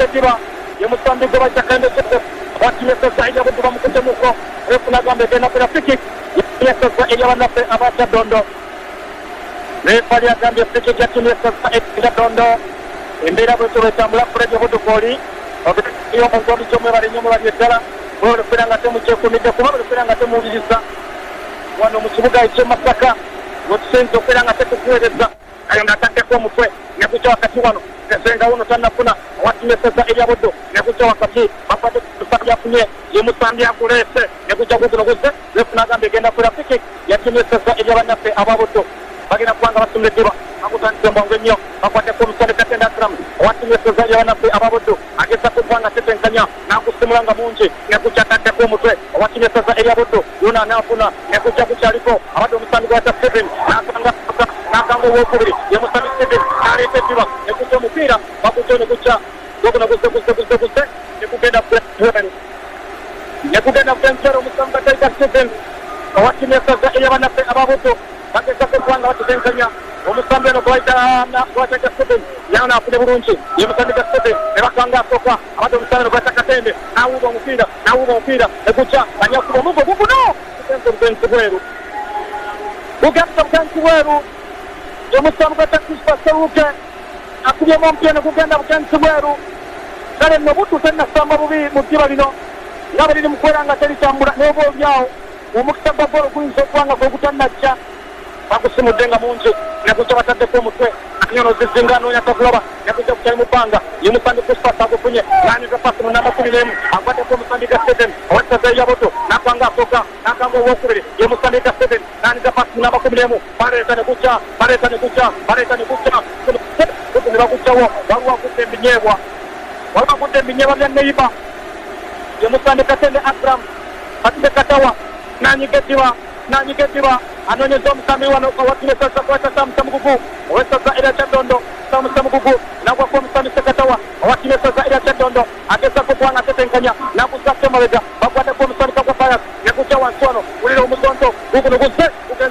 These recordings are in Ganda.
Tiba Yemusambi gwa chakande chete wakiye sasa ile abantu bamukute muko refuna gambe tena kwa free ya sasa ile wanape abacha dondo refali ya gambe free kick ya timu ya sasa ile dondo imbira bwetu betambula kureje hodokoli iyo mwanzo chomwe bali nyomo bali etala bolo firanga temu chekunide kuba bolo firanga temu ulisa wano mu kibuga cyo Masaka wotsento firanga tetu kuweza ayo ndatake kwa mutwe nekucha wakati wano senga uno tanafuna wakiye sasa ile bodo nekucha wakati bapate kusabya kunye Yemusambi akurese nekucha kutuno kuse refuna gambe genda kwa free kick ya timu ya sasa ile wanape ababodo bagina kwanga basumetiba akutanze mbongenyo bakwate ko musone katenda tram watu wesozaje wanape ababodo agesa kupanga tetenkanya na kusimulanga munje nekuchakate ko mutwe watu wesoza area bodo yona nafuna nekucha kuchaliko abado musango wa 7 nakanga wokubiri Yemusambi 7 arete tiba nekucha mupira bakutone kucha dokuna kuste nekugenda kwenu nekugenda kwenu musanga taika 7 watu wesoza area wanape ababodo bagesa kupanga watu tetenkanya Umusambi no kwaita na kwaita sebe yana afune burunchi Yemusambi sebe ebakanga sokwa abado musambi no kwaita katende na ubo mupira ekucha anyakubo mugo no kutenzo bweru ugafta bweru Yemusambi kwaita kuspa sewuke akubye mompye no kugenda bukenzo bweru kale no butu tena samba bubi mutiba lino ngabali ni mukweranga teri tambula nebo byao umukitamba bolo kuinzo kwanga ko kutannacha bakusimudenga munje nakuja batade ko mutwe anyono zizingano nyatakuloba nakuja kuchali mupanga Yemusambi kuspata kufunye nani kapasa namba 10 akwate ko Yemusambi 7 wata zaya boto nakanga soka nakanga wokubiri Yemusambi 7 nani kapasa namba 10 pareta ne kucha kutu bakuchawo barwa kutembinyebwa bya neiba Yemusambi katende Akram atinde katawa nani ketiwa anonyeza Musambi wano kwa watu sasa kwa sasa mgugu wesa za ila chadondo mgugu na kwa Musambi sekatawa watu sasa ila chadondo akesa kupanga tetenkanya na kusaka maweza bakwata kwa Musambi kwa faya ya kucha wansono ulile umusondo huko nuguse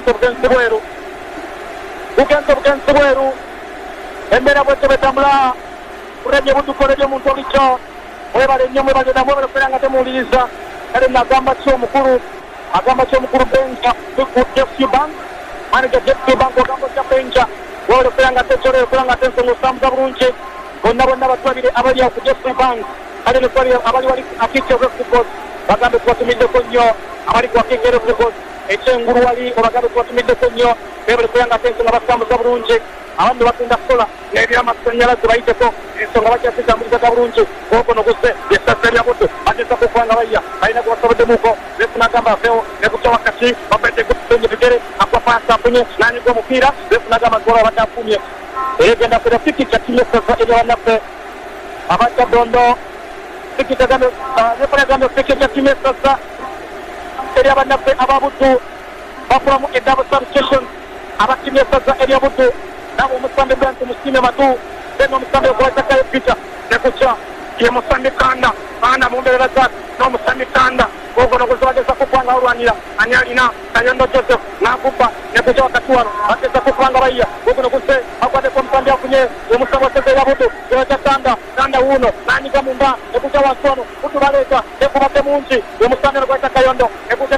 ukenzo bweru embera bote betambula ureje butu koreje muntu olicho webale nyomwe bale na mwe feranga temuliriza kale nagamba cyo mukuru agamba cyo mukuru benja FC Bank manager FC Bank agamba cyo benja wole feranga techore feranga tenso musamza burunche bonna batwabire abali ku FC Bank ale ne kwali abali wali akicho football bagambe kwa tumide konyo abali kwa kigero football echenguru wali bagambe kwa tumide konyo bebele feranga tenso nabasamza burunche abantu bakunda kola nebya masanyala zibayite ko isonga bakyafika muri Burunji koko noguse yesasenya boto atesa ko kwanga baya aina kwa sababu muko refuna gamba feo nekucha wakati babete kutenye bigere akwa pasa punye nani kwa mpira refuna gamba gora watapunye egenda kwa fiki cha timu sasa ile wanape abacha dondo fiki tagame refuna gamba fiki cha timu sasa ile wanape ababutu bafura mu edaba substation abatimye sasa ile abutu nabo Musambi bantu musime matu teno Musambi kwa taka picha nekucha Yemusambi kanda ana mumbera zat no Musambi kanda gogo no kuzaje sakupanga urwanira anyalina Kayondo Joseph nakupa nekucha wakatuano ateza kupanga baiya gogo no kuse akwate kwa Musambi akunye Yemusambi sasa yabuto yocha kanda uno nani kamumba nekucha wasono kutubaleta nekubate munji Yemusambi kwa taka Kayondo nekucha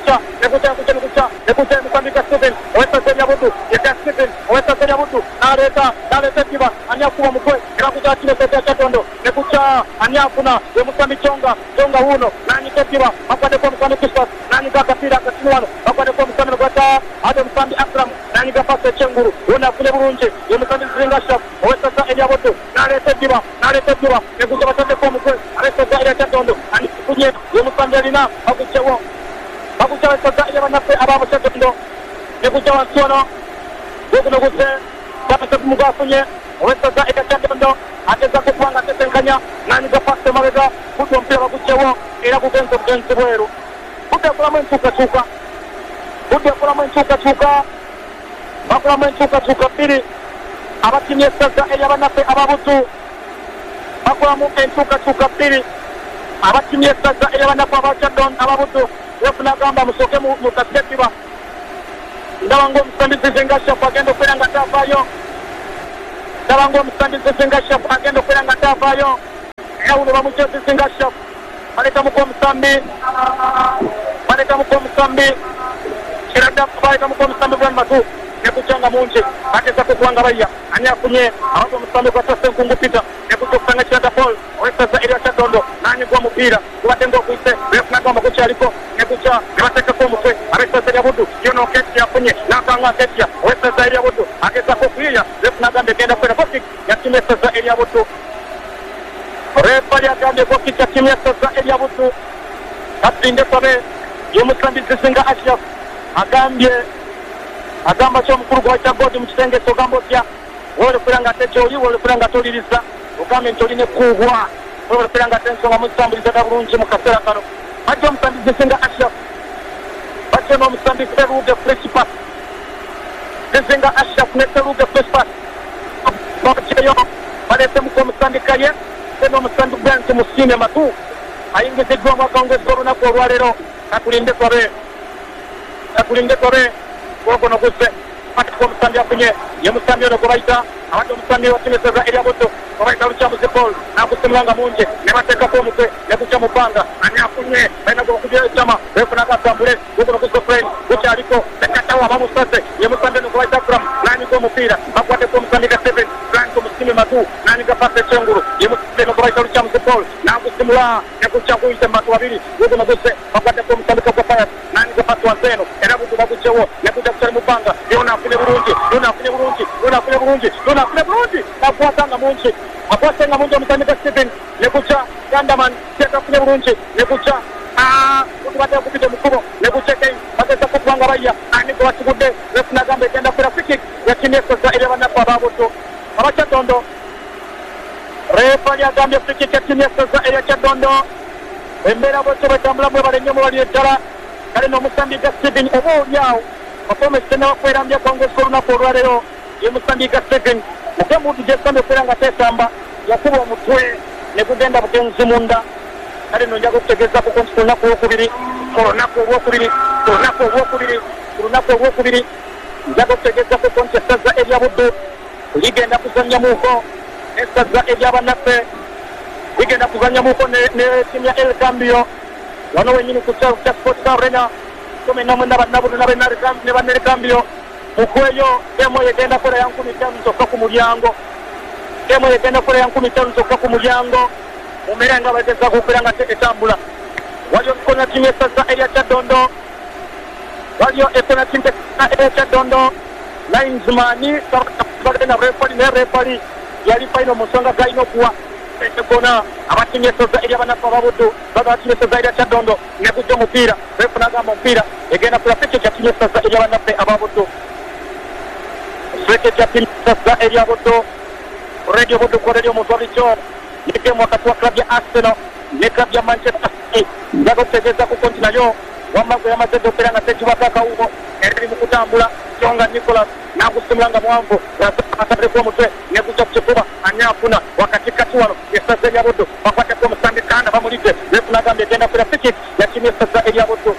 Musambi ka 7 wesa senya butu yeka 7 wesa senya butu nareta tiba anyakuwa mkwe irakuja chile sasa chatondo nekucha anyafuna Yemusambi chonga uno nani ketiba akwade kwa Musambi Kispas nani kakapira katinwano akwade kwa Musambi kwata ade Musambi Akram nani kapasa chenguru una kule burunje Yemusambi zinga shop wesa sasa elia butu nareta tiba nekucha batate kwa mkwe areta sasa chatondo ani kunye Yemusambi alina akuchewo bakucha sasa ile wanape ababo chatondo nekucha wansono gogo guse bata mugafunye wesa za chatondo ateza kupanga tetenkanya nani gapase mabega kuto mpira bakuchewo era kugenzo bweru kutekula menchuka pili abatimye sasa ele banape ababutu bakula mu enchuka pili abatimye sasa ele banape abachadon ababutu yefuna gamba musoke mu kasetiba ndabango Musambi zengasha pagendo kwanga tafayo ndabango Musambi zengasha pagendo kwanga tafayo Euro bamuchezi singa Ashraf baleta muko Musambi kirada baleta muko Musambi bwana matu nekuchanga munje ateza kukwanga baya anya kunye aho Musambi kwa sasa nkungupita nekuchokanga kirada Paul wesa area Chadondo nani kwa mupira kubatengo kuise refuna kama kuchaliko nekucha nebateka ko mutwe abesa ya budu yono keti ya kunye nakanga keti ya wesa area budu ageza kukuya refuna gambe genda kwenda box ya timu sasa area budu refali agambe kwa kicha timu sasa area budu atinde kwabe yomusambi zisinga Ashraf agamba cyo mukuru gwa cyagodi mu kitenge so gambotya wole kuranga techo wole kuranga toliriza ukambe ntoline kugwa wole kuranga tenso nga musambuliza dabulunji mu kasera kano ajjo musambi zisinga Ashraf bacho no musambi seru de fresh pass zisinga Ashraf ne seru de fresh pass bacho balete mu musambi kaye no musambi bwanze musime matu ayingize gwa makongo corona ko rwalero akulinde kore wako no kuse atako musambi akunye ye musambi no kubaita abado musambi watimeza area boto kubaita ruchamu Paul na kusimanga munje ne bateka ko mutwe ne kucha mupanga anya kunye baina go kujya chama refuna ka tambule wako no kuse friend kucha aliko bekatawa bamusase ye musambi no kubaita kram nani ko mupira bakwate ko musambi ka 7 plan ko musime matu nani ka pase chenguru ye musambi no kubaita ruchamu Paul na kusimula ne kucha kuita matu wabili wako no kuse bakwate ko musambi ka paya nani ka patu wanzeno era butu bakuchewo ne kuja kucha mupanga yona afune burungi akwatanga munje mutandika Stephen nekucha Gandaman teka afune burungi nekucha ukubata kupita mukubo nekucha kai bageza kupanga baya aniko batigude refuna gambe kenda kura free ya Kinesa za ile bana kwa baboto abachadondo refa ya gambe free kick ya Kinesa za ile Chadondo embera boto batambula mwe balenye mu bali etala kale no musambi ga Stephen obo yao Apome tena wakwera Kongo Corona Porwarero yemusambika 7 mukamu dijesame kwanga tesamba yakuba mutwe ne kugenda butenzi munda kale no njago kutegeza ko konstona ko kubiri Corona ko kubiri njago kutegeza ko konstona za area budu ligenda kuzanya muko esa area banape ligenda kuzanya muko ne timu ya El Cambio wano wenyini kucha Sport Arena kome namunda banabudu na benari ne banere Cambio mukweyo demo yegenda kora yanku mitano zoka ku mulyango umerenga bageza kukuranga tetambula walio kona timu sasa area Chadondo linesmani sabana refari yali final musonga gaino kuwa kona abatimye sasa area bana babudu babatimye sasa area Chadondo ne kujja mupira refuna mupira egenda kula peke ya timu sasa area bana ababudu Sweke Japin sasa area boto radio boto kwa radio motolicho nike wakati wa klabu ya Arsenal ne klabu ya Manchester City ndago tegeza ku kontina yo wamago ya mazedo peranga tetu wakaka huko eri mukutambula Kyonga Nicholas na kusimulanga mwangu asabire kwa mutwe ne kuja kuchukua anyafuna wakati kati wano sasa area boto wakwate kwa msambi kanda bamulite refuna gambe genda kula free ya timu sasa area boto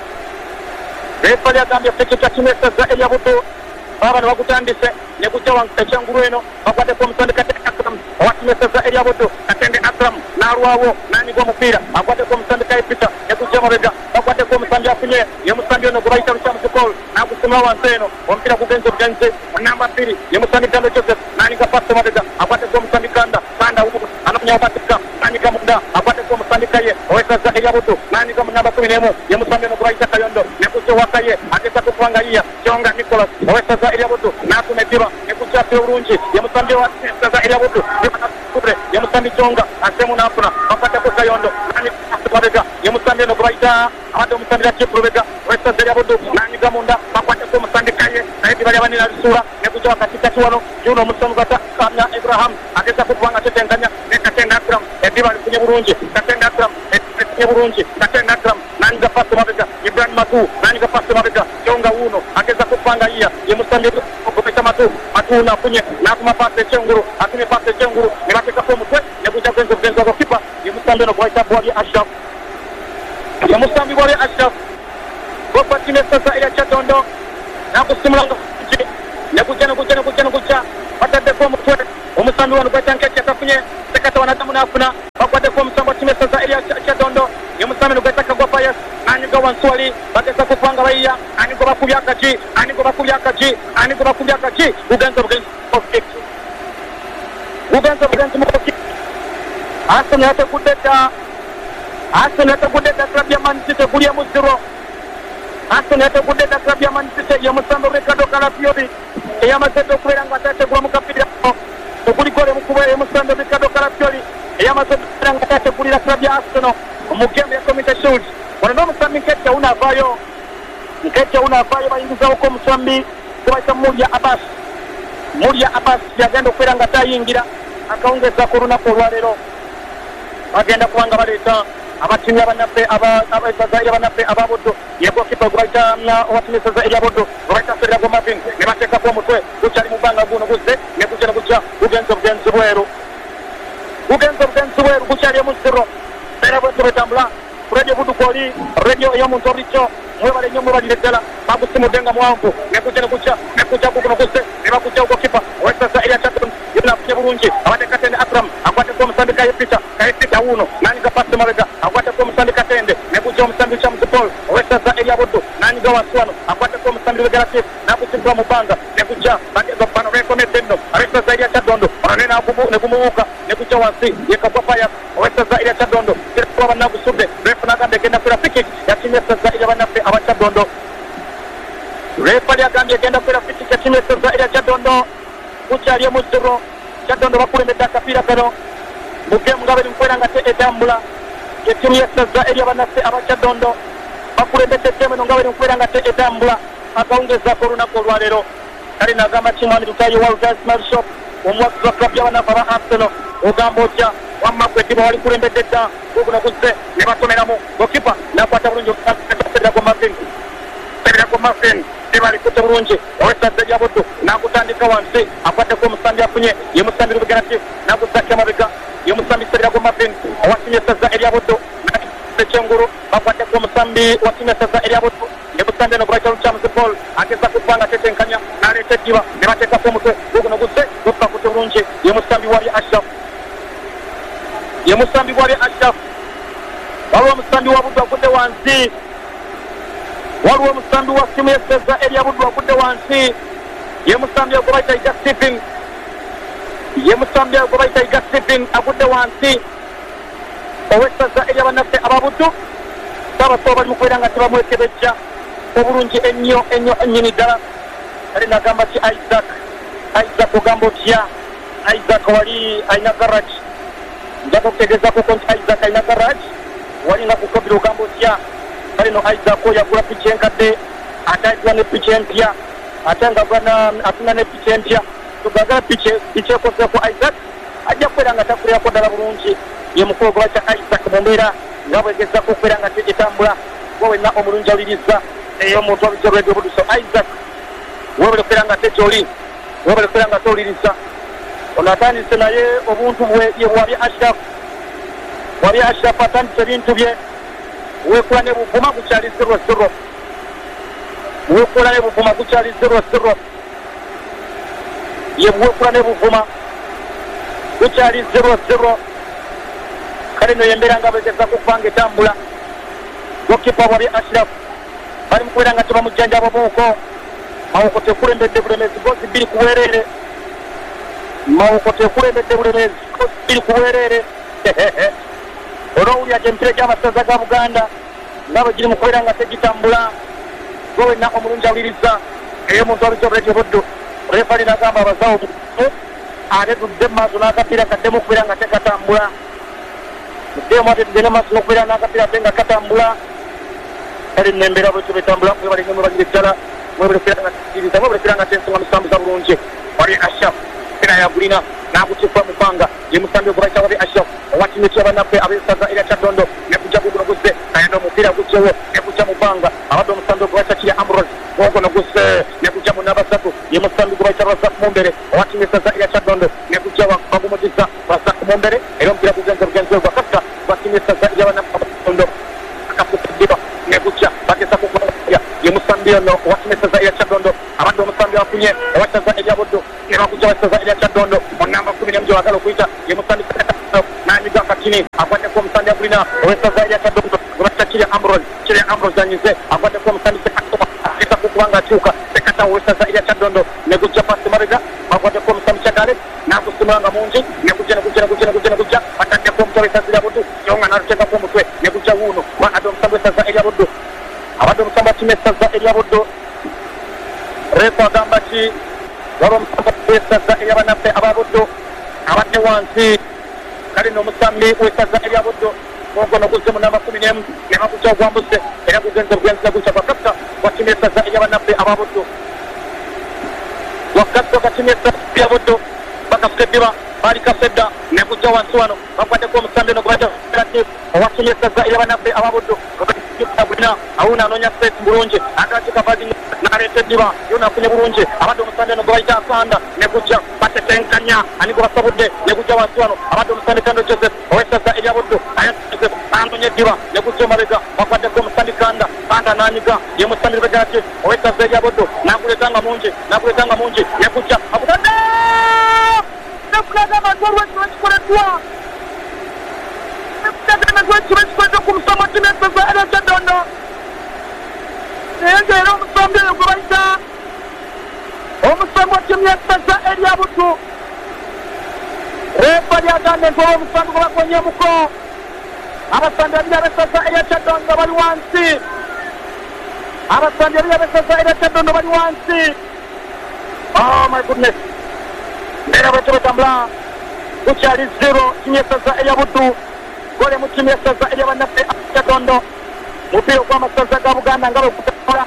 refali gambe free ya timu sasa area boto baba bakutandise ne kucha wangachanguru eno bakwate ko mutandika Akram watimye sasa area boto atende Akram na ruwawo nani kwa mupira bakwate ko mutandika ipita ne kucha mabega bakwate ko musambi afunye ye musambi no kubaita ruchamu Paul na kusema wanseno wampira kugenze namba 2 ye musambi Kanda Joseph nani kapata mabega bakwate ko musambi Kanda huko anafanya upatika nani kamunda bakwate ko musambi kaye wesa za area boto nani kama namba 11 ye musambi no kubaita Kayondo ne kucha wakaye ateka kupangaiya Kyonga Nicholas wesa za area boto na kumetiba ne kucha urunji ye musambi wa sasa area boto kubre ye musambi Kyonga asemu na afuna bakwate ko Kayondo nani kapata ye musambi no kubaita abado musambi ya Kiprobega wesa za area boto nani kamunda bakwate ko musambi kaye naidi bali abani na sura ne kucha katikati wano yuno musambi kata Kamya Abraham ageza kupanga tetenganya ne katenda Akram ediba kunye burunji katenda Akram katenda Akram nani kapata mabega Ibrahim Matu nani kapata mabega Kyonga uno ageza kupanga iya ye musambi kupita Matu na kunye na kumapate chenguru akime pate chenguru ne bateka kwa mutwe ne kuja kwenzo kwa kipa ye musambi no kwaita bwali Ashraf ye musambi bwali Ashraf kwa timu sasa ila Chadondo na kusimulanga ne kuja batade kwa mutwe umusambi wanu kwaita nkecha kafunye sekata wanadamu na afuna akwate kwa msambo timu sasa Elia Chadondo yemusambi nugata kwa Pius anigo wanswali bageza kupanga baiya anigo bakubyaka ji uganza bugenzi mukiki Arsenal hata kudeta klabu ya Man City kulia muziro Arsenal hata kudeta klabu ya Man City ya musambo Ricardo Calafiori ya mazeto kwera ngatate kwa mukapira kulikole mukubwa ya musambo Ricardo Calafiori ya mazeto kwera ngatate kulira klabu ya Arsenal mugeme ya Community Shield wano musambi nkete unavayo bayingiza uko musambi kubaita Mulia Abbas yagenda kwera ngatayingira akaongeza koruna kolwalero agenda kubanga baleta abakinnyi abanaffe abazaire abanaffe ababodo yego kipa gwaita na watimisa eri abodo gwaita serera go Marvin ne bateka ko mutwe kuchali mubanga guno guze ne kuchana kucha ugenzo bweru kuchali musiro serera bwo betambula radio budu koli radio yo muntoricho mwebale nyomo baliletela bagusimu denga mwamvu ne kuchana kucha kuno guze ne bakucha uko kipa wesa eri atatu yuna bulungi abateka tende Akram akwate ko musambika yepita uno nani ga pasi mabega akwate ko musambika tende ne kucha musambika mutpol wesa eri abodo nani ga waswano akwate ko musambika galatif na kuchimba mubanga ne kucha bagezo pano rekomendendo wesa eri Chadondo onena akubu ne kumuuka ne kucha wansi yekapapa Pius wesa eri Chadondo kwa bana kusude refa nagambe genda kula piki ya timu sasa eri abanafe abachadondo refa yagambye genda kula piki ya timu sasa eri Chadondo kuchali muziro Chadondo bakulembedde akapira kano mugemu nga bali mukwera nga etambula etimu yasaza eri abanafe abachadondo bakulembedde ettemu nga bali mukwera nga etambula akawungezaako olunaku olwaleero kale nagamba kimwami Lutayo Walters Marshop omuwagizi wa klabu y'abanafe aba Arsenal ogamba otya wamma kweddiba wali kulembedde dda guguno guzze ne basomeramu gokipa nakwata bulungi Serera Martin tebali kutte bulungi owesaza eri aboddo nakutandika wansi akwaddeko omusambi afunye ye musambi Lubeganati nagusaka emabega ye musambi Serera Martin owasimye esaza eri aboddo ekyengulu bakwaddeko omusambi wasimye esaza eri aboddo ne musambi eno gwaita James Paul ageza kubanga tetenkanya naleeta eddiba ne bateekako omutwe guguno guzze guppa kutte bulungi ye musambi wali Ashraf waliwo omusambi wa buddu agudde wansi waliwo omusambi wa simu yeseza eri abuddu agudde wansi ye musambi gwe bayita Iga Stephen agudde wansi owesaza eri abanaffe ababuddu sabasawo bali mukwera nga tebamwekebejja obulungi ennyo ennyini ddala kale nagamba ki Isaac ogamba otya Isaac wali alina garage njaga okutegeezako nti Isaac alina garage wali nga kukabira ogamba otya kale no Isaac yagula piki enkadde ate agula ne piki empya ate nga afuna ne piki empya tugagala piki ekozeeko Isaac ajja kubeera nga takulirako ddala bulungi ye mukolo gwa kya Isaac mu mbeera nga bwegezaako okubeera nga tetambula gwe wenna omulungi awuliriza ey'omuntu abijja Radio Buduso Isaac webale kubeera nga tekyoli webale kubeera nga towuliriza ono atandise naye obuntu bwe ye wabi Ashraf atandise ebintu bye wekola ne buvuma kukyali 0-0 wekola ne buvuma kukyali 0-0 kale no yembeera nga begeza kuvanga etambula gokipa wabi Ashraf bali mukubeera nga tebamujjanjaba buuko mawuko tekulembedde bulemezi gozi 2 kuweerere olwowulya gyempira gy'amasaza ga Buganda nga bwe giri mukubeera nga tegitambula gwe wenna omulungi awuliriza ey'omuntu abijja Radio Buddu refali nagamba abazawo ate tudde mu maaso n'akapiira kaddemu okubeera nga tekatambula muddemu ate tugende maaso n'okubeera n'akapiira ate nga katambula kale nembeera bwekyo betambula mwebale nnyo mwebagire ddala mwebalekeera nga tekiriza mwebalekeera nga tensonga musambuza bulungi wali Ashraf era yagulina nakukifa mu bbanga ye musambi gwe bayita wabi Ashraf owatimu ky'abanafe ab'esaza eri Chadondo ne kujja guguno guzze ayenda omupiira gujjewo ne kujja mu bbanga abadde omusambi gwe bayita Kirya Ambrose gogono guzze ne kujja mu nabasatu ye musambi gwe bayita Razak Mumbere owatimu esaza eri Chadondo ne kujja bagumugiza Razak Mumbere era omupiira gugenze gwakasa gwatimu esaza eri abanafe Chadondo akafutiddiba ne kujja bageza kukuya ye musambi ono owatimu esaza eri Chadondo abadde omusambi afunye owasaza eri aboddo ne bakujja wasaza eri Chadondo onamba 10 n'emjo wagala okuyita ye musambi nanyiga chini akwate kwa msandi ya kulina wesa zaidi ya Kyadondo kubata chile Ambrose zanyize akwate kwa msandi sekatoma akita kukuwanga chuka sekata wesa zaidi ya Kyadondo neguja pasi mariga akwate kwa msandi chagale na kusimanga munji neguja atake kwa mtu wesa zaidi ya budu yonga naruteka kwa mtwe neguja uno wa adom msandi wesa zaidi ya budu abadom msandi chimesa zaidi ya budu refa gambachi waro msandi wesa zaidi ya banape ababudu abate wansi kali no musambi wesa zaidi ya budu Kongo no kuzimu namba 10 nema kuja kwambuse era kuzenza kuyenza kuja bakata watimesa zaidi ya banape ababudu wakati watimesa ya budu bakafetiba bali kafeda ne kuja wansi wano bakwate ko musambi no kubaja relative watimesa zaidi ya banape ababudu kubina auna anonya set bulunje akachika bazi narete diba yona kunye bulunje abado musande no kubaja asanda ne kuja batetenkanya aniko basabude ne kuja wansi wano abado musande kando Joseph wesa zaidi ya budu anonya diba ne kuja marega bakwate ko musande kanda naniga ye musande bagati wesa zaidi ya budu nakuletanga munje ne kuja abudande nafulaga magoro wetu Tumechukua kumsoma timesa za Elia Kyadondo. Engero musombe yokubaita. Omusombo timesa za Elia Butu. Refa lyagande ngo omusambi gwakonye muko. Abasande byabesa za Elia Kyadondo bali wansi. Abasande byabesa za Elia Kyadondo bali wansi. Oh my goodness. Ndera bwetu batambula. Kuchali 0 timesa za Elia Butu. Gole mutimya saza Elia banape Kyadondo mupiro kwa masaza ga Buganda ngalo kutambula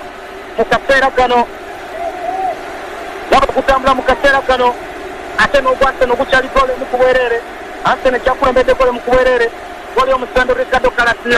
mukasera kano ate no gwate no kuchali gole mukuberere ate ne kyakula mbede gole mukuberere gole omusando Ricardo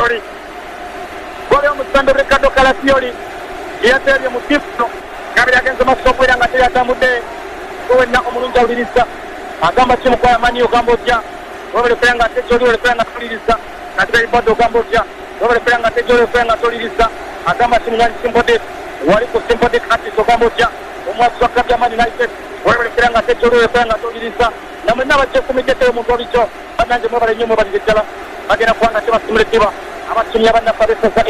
Calasioli yatere mutipno kabira genza masopera ngate yatamude kowenna omulunja ulirisa agamba kimu kwa amani ogambotya wabele penga techo lyo penga tulirisa katika ibado Cambodia wabele penga techo lyo penga tulirisa agamba simunyani simbode wali ko simbode kati so Cambodia omwatwa kabya mani United wabele penga techo lyo penga tulirisa na mwana bache kumitete mu ndobicho bananje mubale nyumo baligitala bagera kwanga kiba simuletiba abatumya bana pabesa za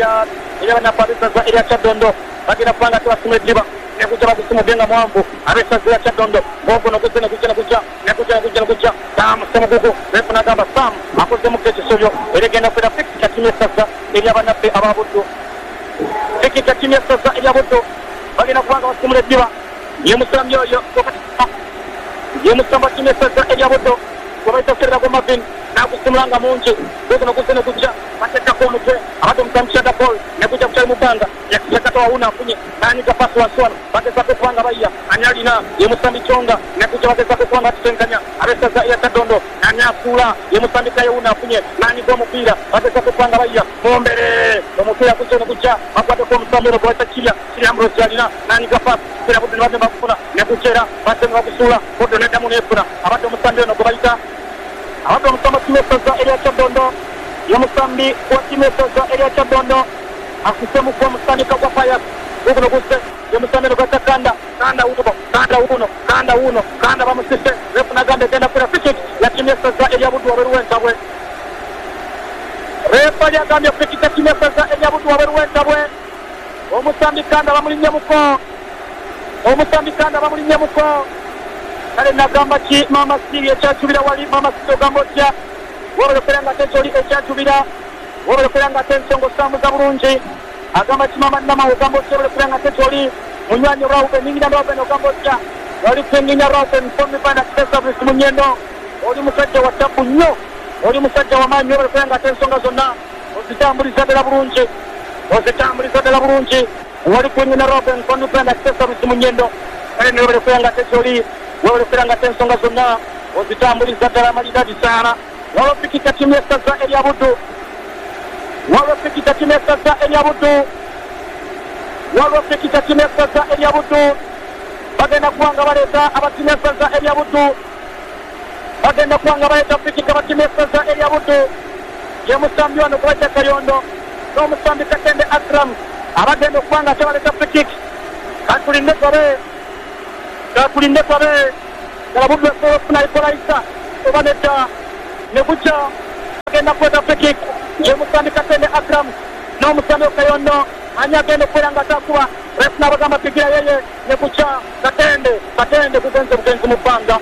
Elia Kyadondo bagera kwanga kiba simuletiba nekuja bakusimudenga mwambo abesa za Kyadondo bongo no kutena kuja Sam semugugu repuna gamba Sam akoze mukeche soyo eregenda kwenda fikika timesa za Elia banape ababudu fikika timesa za Elia budu bagena kwanga basimuletiba yemusambi yoyo yemusamba timesa za Elia budu kubaita serera kwa mabin na kusimulanga munji kuzo no kutena kuja mateka kwa mutwe abado mtamshada Paul nekuja kuchali mubanga yakata wauna kunye nani kapasi waswana bateza kwanga baiya anyalina yemusambi chonga nekuja bateza kwanga tutenkanya abesa za Elia Kyadondo nani akula yemusambi kaye una kunye nani kwa mupira bateza kwanga baiya mombere omupira kucho no kuja akwate kwa musambi no kwata kilia Ambrose alina nani kapasi kira budu nabade bakufuna nekujera batenga kusula bodo nedamu nefuna abado musambi no kubaita abado musamba timesa za Elia Kyadondo yemusambi kwa timesa za Elia Kyadondo akisemu kwa musanika kwa fire huko no kuse yemusambi no kwata kanda bamusise refuna gande tena kwa free kick ya timesa za Elia Budu waberuwentabwe refa ya gande free kick ya timesa za Elia Budu waberuwentabwe omusambi kanda bamulinye muko kale nagamba ki mama siri ekyachubira wali mama siri ogambotya wabele kuranga techoli ekyachubira wabele kuranga tensongo samu za bulungi agamba ki mama nama ogambotya wabele kuranga techoli munywanyi Rauben ningira Rauben ogambotya wali penginya Rauben fomi bana kisa bisi munyendo oli musajja wa tapu nnyo oli musajja wa manyi wabele kuranga tensonga zonna ozitambuliza ddala bulungi wali penginya Rauben fomi bana kisa bisi munyendo kale ne wabele kuranga techoli wabele kuranga tensonga zonna ozitambuliza ddala malidadi sana walopikika timesa za Elia Budu bagenda kuwanga baleta abatimesa za Elia Budu bagenda kuwanga baleta pikika abatimesa za Elia Budu yemusambi wano kubaita Kayondo n'omusambi Katende Akram abagenda kuwanga tebaleta pikik katulinde twabe Kalabudu efuna ikolaisa obaneta nekucha agenda kweta free ye Musambi Katende Akram no Musambi Kayondo anyagenda kwiranga takuba refu nabagamba pigira yeye ne kucha Katende kugenza bugenzi mubanga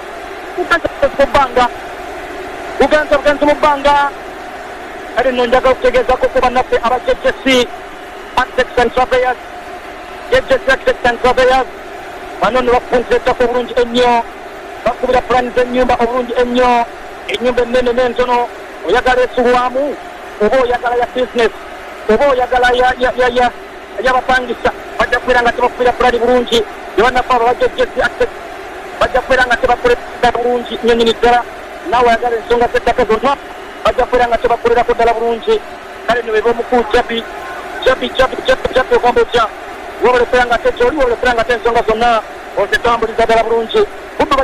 ari nonjaga kutegeza ko kuba naffe abajejesi Architects and Surveyors jejesi Architects and Surveyors bano bapunzeta ko bulungi ennyo bakubira plans ennyumba obulungi ennyo ennyumba ennene n'entono oyagala esulwamu oba oyagala ya business oba oyagala ya bapangisa bajja kubeera nga tebakubira pulani bulungi nebanaffe abo bajejesi Architects bajja kubeera nga tebakolera bulungi nnyonyini ddala naawe oyagala ensonga z'ettaka zonna bajja kubeera nga tebakolerako ddala bulungi kale ne weba omukulu jabi okwambotya wobalekera nga te gyoli wobalekera nga te ensonga zonna ozitambuliza ddala bulungi buddu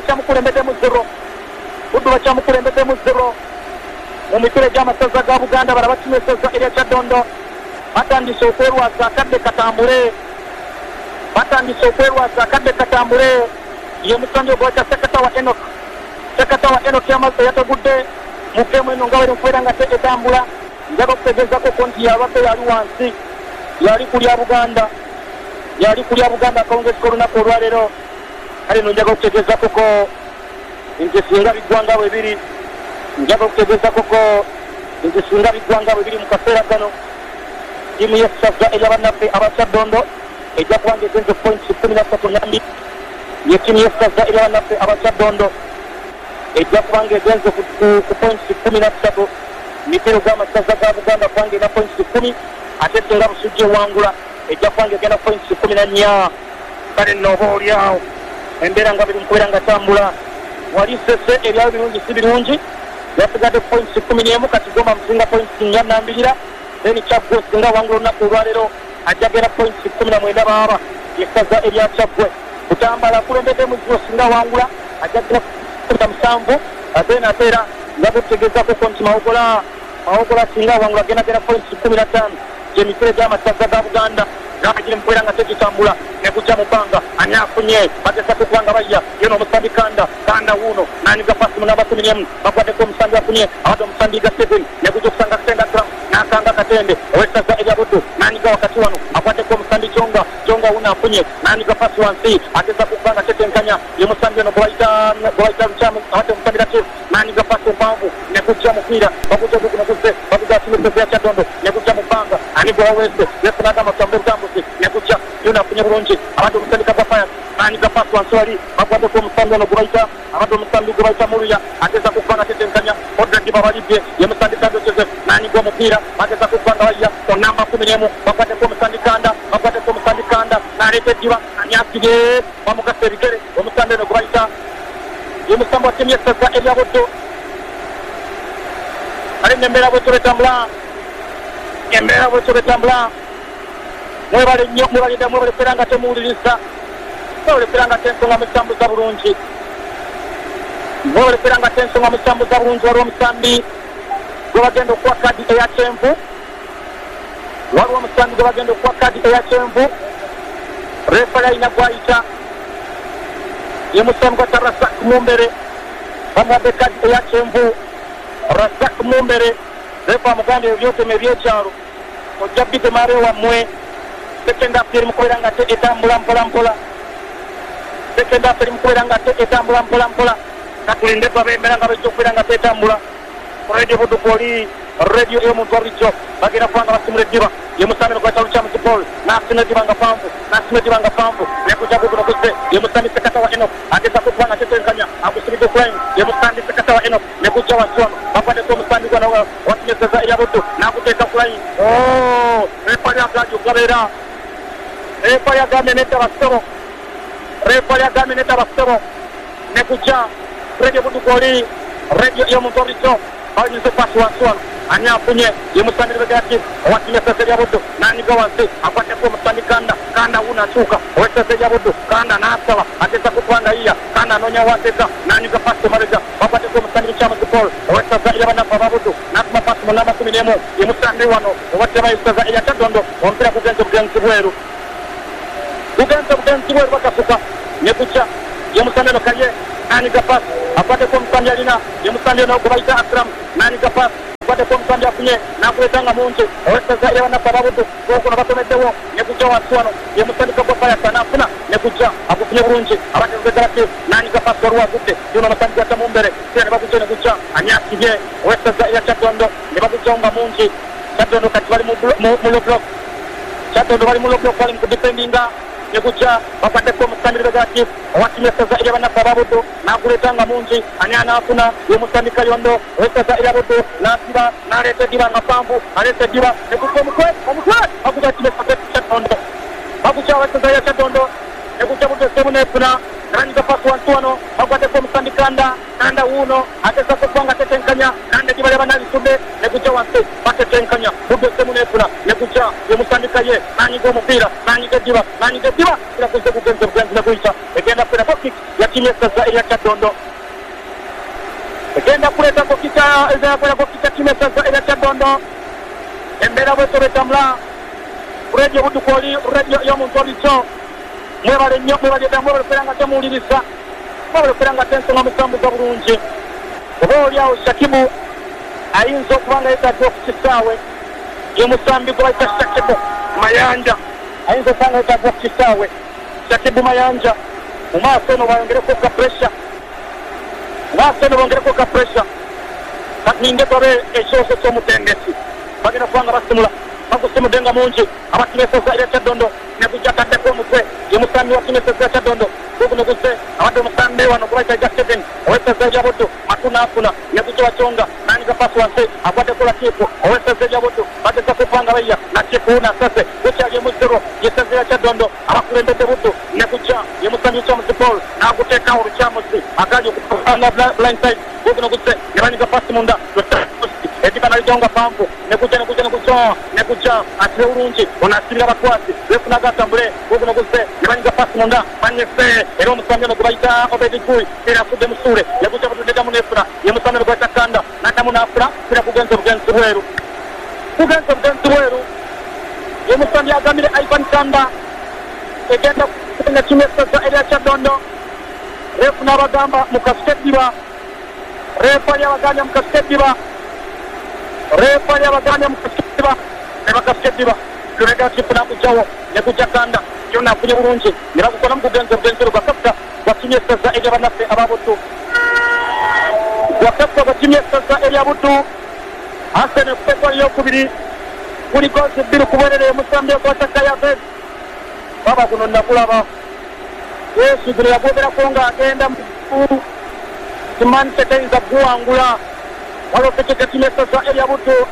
bakyamukulembeddemu zero mu mikolo gy'amasaza ga Buganda bala bakima essaza erya Kyaddondo batandise okwerwaza akadde katambule ye Musambi ogwakya sekata wa Enoch yamaze yatagudde mu geemu eno nga wali nkubeera nga te etambula njaga okutegeezako ko nti yabadde yali kulya Buganda akawungezi k'olunaku olwaleero kale no njaga okutegeezako ko nti singa biggwanga bwe biri mu kaseera gano tiimu y'essaza ery'abannaffe abakyaddondo ejja kuba ng'egenze points 13 ye tiimu y'essaza ery'abannaffe abakyaddondo ejja kuba ng'egenze ku points 13 mikiro g'amasaza ga Buganda kuba ng'ena points 10 ate singa Busujja ewangula ejja kuba ng'egenda points 14 kale nno oba olyawo embeera nga biri mukubeera nga tambula wali sese ebyawo birungi si birungi yasigadde points 11 kati Gomba Muzinga points 42 then Kyaggwe singa wangula olunaku olwaleero ajja genda points 17 baaba yessaza erya Kyaggwe Butambala akulembeddemu ziro singa wangula ajja genda 17 then ate era nga butegeezako ko nti Mawogola singa wangula genda points 15 gy'emikolo gy'amasaza ga Buganda giri mukubeera nga tegitambula nekujja mu bbanga ani afunye bagezako okuba nga bayya yeno Musambi Kanda wuuno n'anyiga pasi mu namba 11 bagwaddeko Omusambi afunye abadde Omusambi ga 7 nekujja okusanga Katende Akram n'asanga Katende ow'essaza erya Buddu n'anyiga wakati wano agwaddeko Omusambi Jonga wuuno afunye n'anyiga pasi wansi agezako okuba nga tetenkanya ye Musambi ono gwe bayita lukyamu abadde Omusambi Latif n'anyiga pasi ompanvu nekujja mupiira bagujja gugunaguze bagujja asimeseza ya Kyaddondo nekujja mu bbanga ani gwe wawese yefunaga amasambo obutambuzi nekujja yona afunye bulungi abadde Omusambi Kagafaya n'anyiga pasi wansi wali bagwaddeko Omusambi ono abadde Omusambi gwe bayita Muluya agezako okuba nga tetenkanya Odradi babalidde ye Musambi Kando Joseph n'anyiga omupiira bagezako okuba nga bayya ku namba 11 bagwaddeko Omusambi Kanda n'aleeta eddiba ani asibye bamugasa ebigere Omusambi ono gwe bayita ye Musambi wa tiimu y'essaza erya Buddu kale n'embeera bwetyo betambula mwebale nnyo mwebalekeranga nga temuwuliriza mwebalekeranga tensonga mutambuza bulungi waliwo Omusambi gwe bagenda okuwa kadi eya kyenvu refali alina gwayita ye Musambi gwata Razak Mumbere bamuwadde kadi eya kyenvu Razak Mumbere refa amugambye ebyotema ebyekyalo ojja bitemare wammwe sekenda afu eri mukubeera nga te etambula mpolampola katulinde babembera nga bajja okubeera nga tetambula Radio Buddu oli radio y'omuntu wabulijjo bagenda kuba nga basimula eddiba ye Musambi nogwata lukyamu Paul n'asima eddiba nga fanvu nekujja gugunoguze ye Musambi sekata wa Enoch agezako okuba nga tetenkanya agusibidde okulayini ye Musambi sekata wa Enoch nekujja wansi wano bagwaddeko Omusambi gwana wakinyeseza erya Buddu n'aguteeka kulayini refali agambye ogabeera refali agambye nedda basebo nekujja Radio Buddu oli radio y'omuntu wabulijjo bawunyuze pasi wansi wano ani afunye ye Musambi Liberati owakinyeseza erya Buddu n'anyiga wansi agwaddeko Omusambi Kanda wuuno akyuka ow'essaza erya Buddu Kanda n'asaba agezako okuba nga yiya Kanda anoonya wanteeka n'anyiga pasi emabega bagwaddeko Omusambi Lukyamu Paul ow'essaza ery'abannaffe aba Buddu n'atuma pasi mu namba 11 ye Musambi wano owatema essaza erya Kyaddondo omupiira gugenze bugenzi bweru bakasuka nekujja ye Musambi ono kalye n'anyiga pasi agwaddeko Omusambi alina ye Musambi ono gwe bayita Akram n'anyiga pasi kwate ko msandi afunye nakuletanga munji owesa zaire banaffe ababudu okuno batomeddewo ne kujja wansi wano ye musandika gwa faya tanafuna ne kujja akufunye bulungi abategegalati nanyiga pasi waliwo agudde yuno musandi gatta mu mbere era ne bagujja ne kujja anyasibye owesa zaire Kyadondo ne bagujjawo nga mungi Kyadondo kati bali mu loblok Kyadondo bali mu loblok bali mu kudipendinga ne kujja bakwateko musandi Libergatif owatimu owesa zaire banaffe ababudu nakuletanga mungi ani anafuna ye musandi Kayondo owesa zaire abudu nasiba naleta diba nga Pambu aleta diba ne kujja omutwe bagujja timu essa Kyadondo bagujja owesa zaire Kyadondo ne kujja budde semu nefuna nanyiga pasi wansi wano bakwateko musandi Kanda wuno atesako kwanga tetenkanya nande diba yabanalisudde ne kujja wansi batetenkanya budde semu nefuna ne kujja ye musandika ye nanyiga omupiira nanyiga diba kira kuze kugenze bugenzi ne kuyita egenda kwera bokik ya timu essa zaire Kyadondo egenda kuleta kokita ezakwera kokita timu essa zaire Kyadondo embeera bweto betambula radio budukoli radio y'omuntu olicho mwebale nnyo mwebale ddala mwebale kweranga temuwuliriza mwebale kweranga tensonga musambuza bulungi oba oliawo Shakibu ayinza okuba nga yetadde okukisaawe ye musambi gwe bayita Shakibu Mayanja ayinza okuba nga yetadde okukisaawe Shakibu Mayanja mu maaso eno bayongereko ka pressure kati ninge babe ekyoso ky'omutendesi bagenda kuba nga basimula bagusimudde nga mungi abatimu essa zaire Kyadondo ne kujja taddeko omutwe ye musambi wa timu essa zaire Kyadondo guguno guzze abadde omusambi wano gubayita Justin owessa zaire abudu matunafuna ne kujja wakyonga nanyiga pasi wansi agwaddeko Latifu owessa zaire abudu bageza kupanga bayya Latifu nasase gukyali emuzero ye essa zaire Kyadondo abakulembedde buddu ne kujja ye musambi Kyamusi Paul n'aguteekawo olukyamusi agali okupanga blindside guguno guzze ne banyiga pasi munda ediba nalijonga Pambu ne kujja atire bulungi ono asibira abakwasi befunaga atambule guguno guzze ne banyiga pasi munda banyese era omusambi ono gwe bayita Obedi Gui era afudde musuule ne kujja butuddedamu nefuna ye musambi ono gwayita Kanda n'addamu n'afuna kira kugenza obugenzi bweru ye musambi agambire Ivan Kanda egenda kusenga timu essa zaire Kyadondo refu n'abagamba mu kasukediba refa yabagambye mu kasukediba ne bakasukediba Libergatif nakujjawo ne kujja Kanda yonna afunye bulungi ne bagukola mu kugenza obugenzi lugakafta gwa timu essa zaire banaffe ababudu gwakafta gwa timu essa zaire abudu Hasene kutekwa eyokubiri kuli gozi 2 kuberere musambi ogwataka Yavez baba guno nakulaba Yesu guno yagoberako nga agenda mu kimani tetayinza kuwangula waliwo pikika timu essa zaire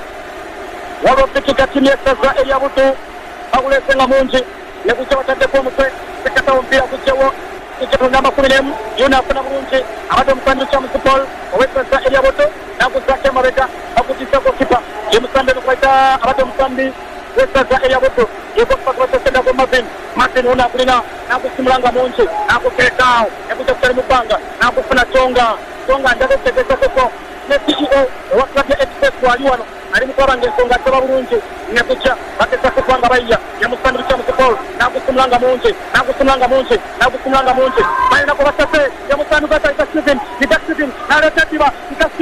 abudu bagulese nga mungi ne kujja bataddeko omutwe tekatawo omupiira gujjawo namba 11 yona afuna bulungi abadde omusambi Kyamusi Paul owessa zaire abudu naguzaako emabega bagutiisako kipa ye musambi eno kubayita abadde omusambi wessa zaire abudu yegokubakubatesedako Martin wona akulina nagusimula nga mungi naguteekaawo ne kujja kutali mu bbanga nagufuna Tonga njaga okutegeezakoko ne CEO owa Club Express wali wano ali mu kwabanga ensonga ataba bulungi ne kujja bateesako kubanga bayya ye musambi Kyamusi Paul nagusimula nga mungi balinako basase ye musambi gwatayita Steven naleta diba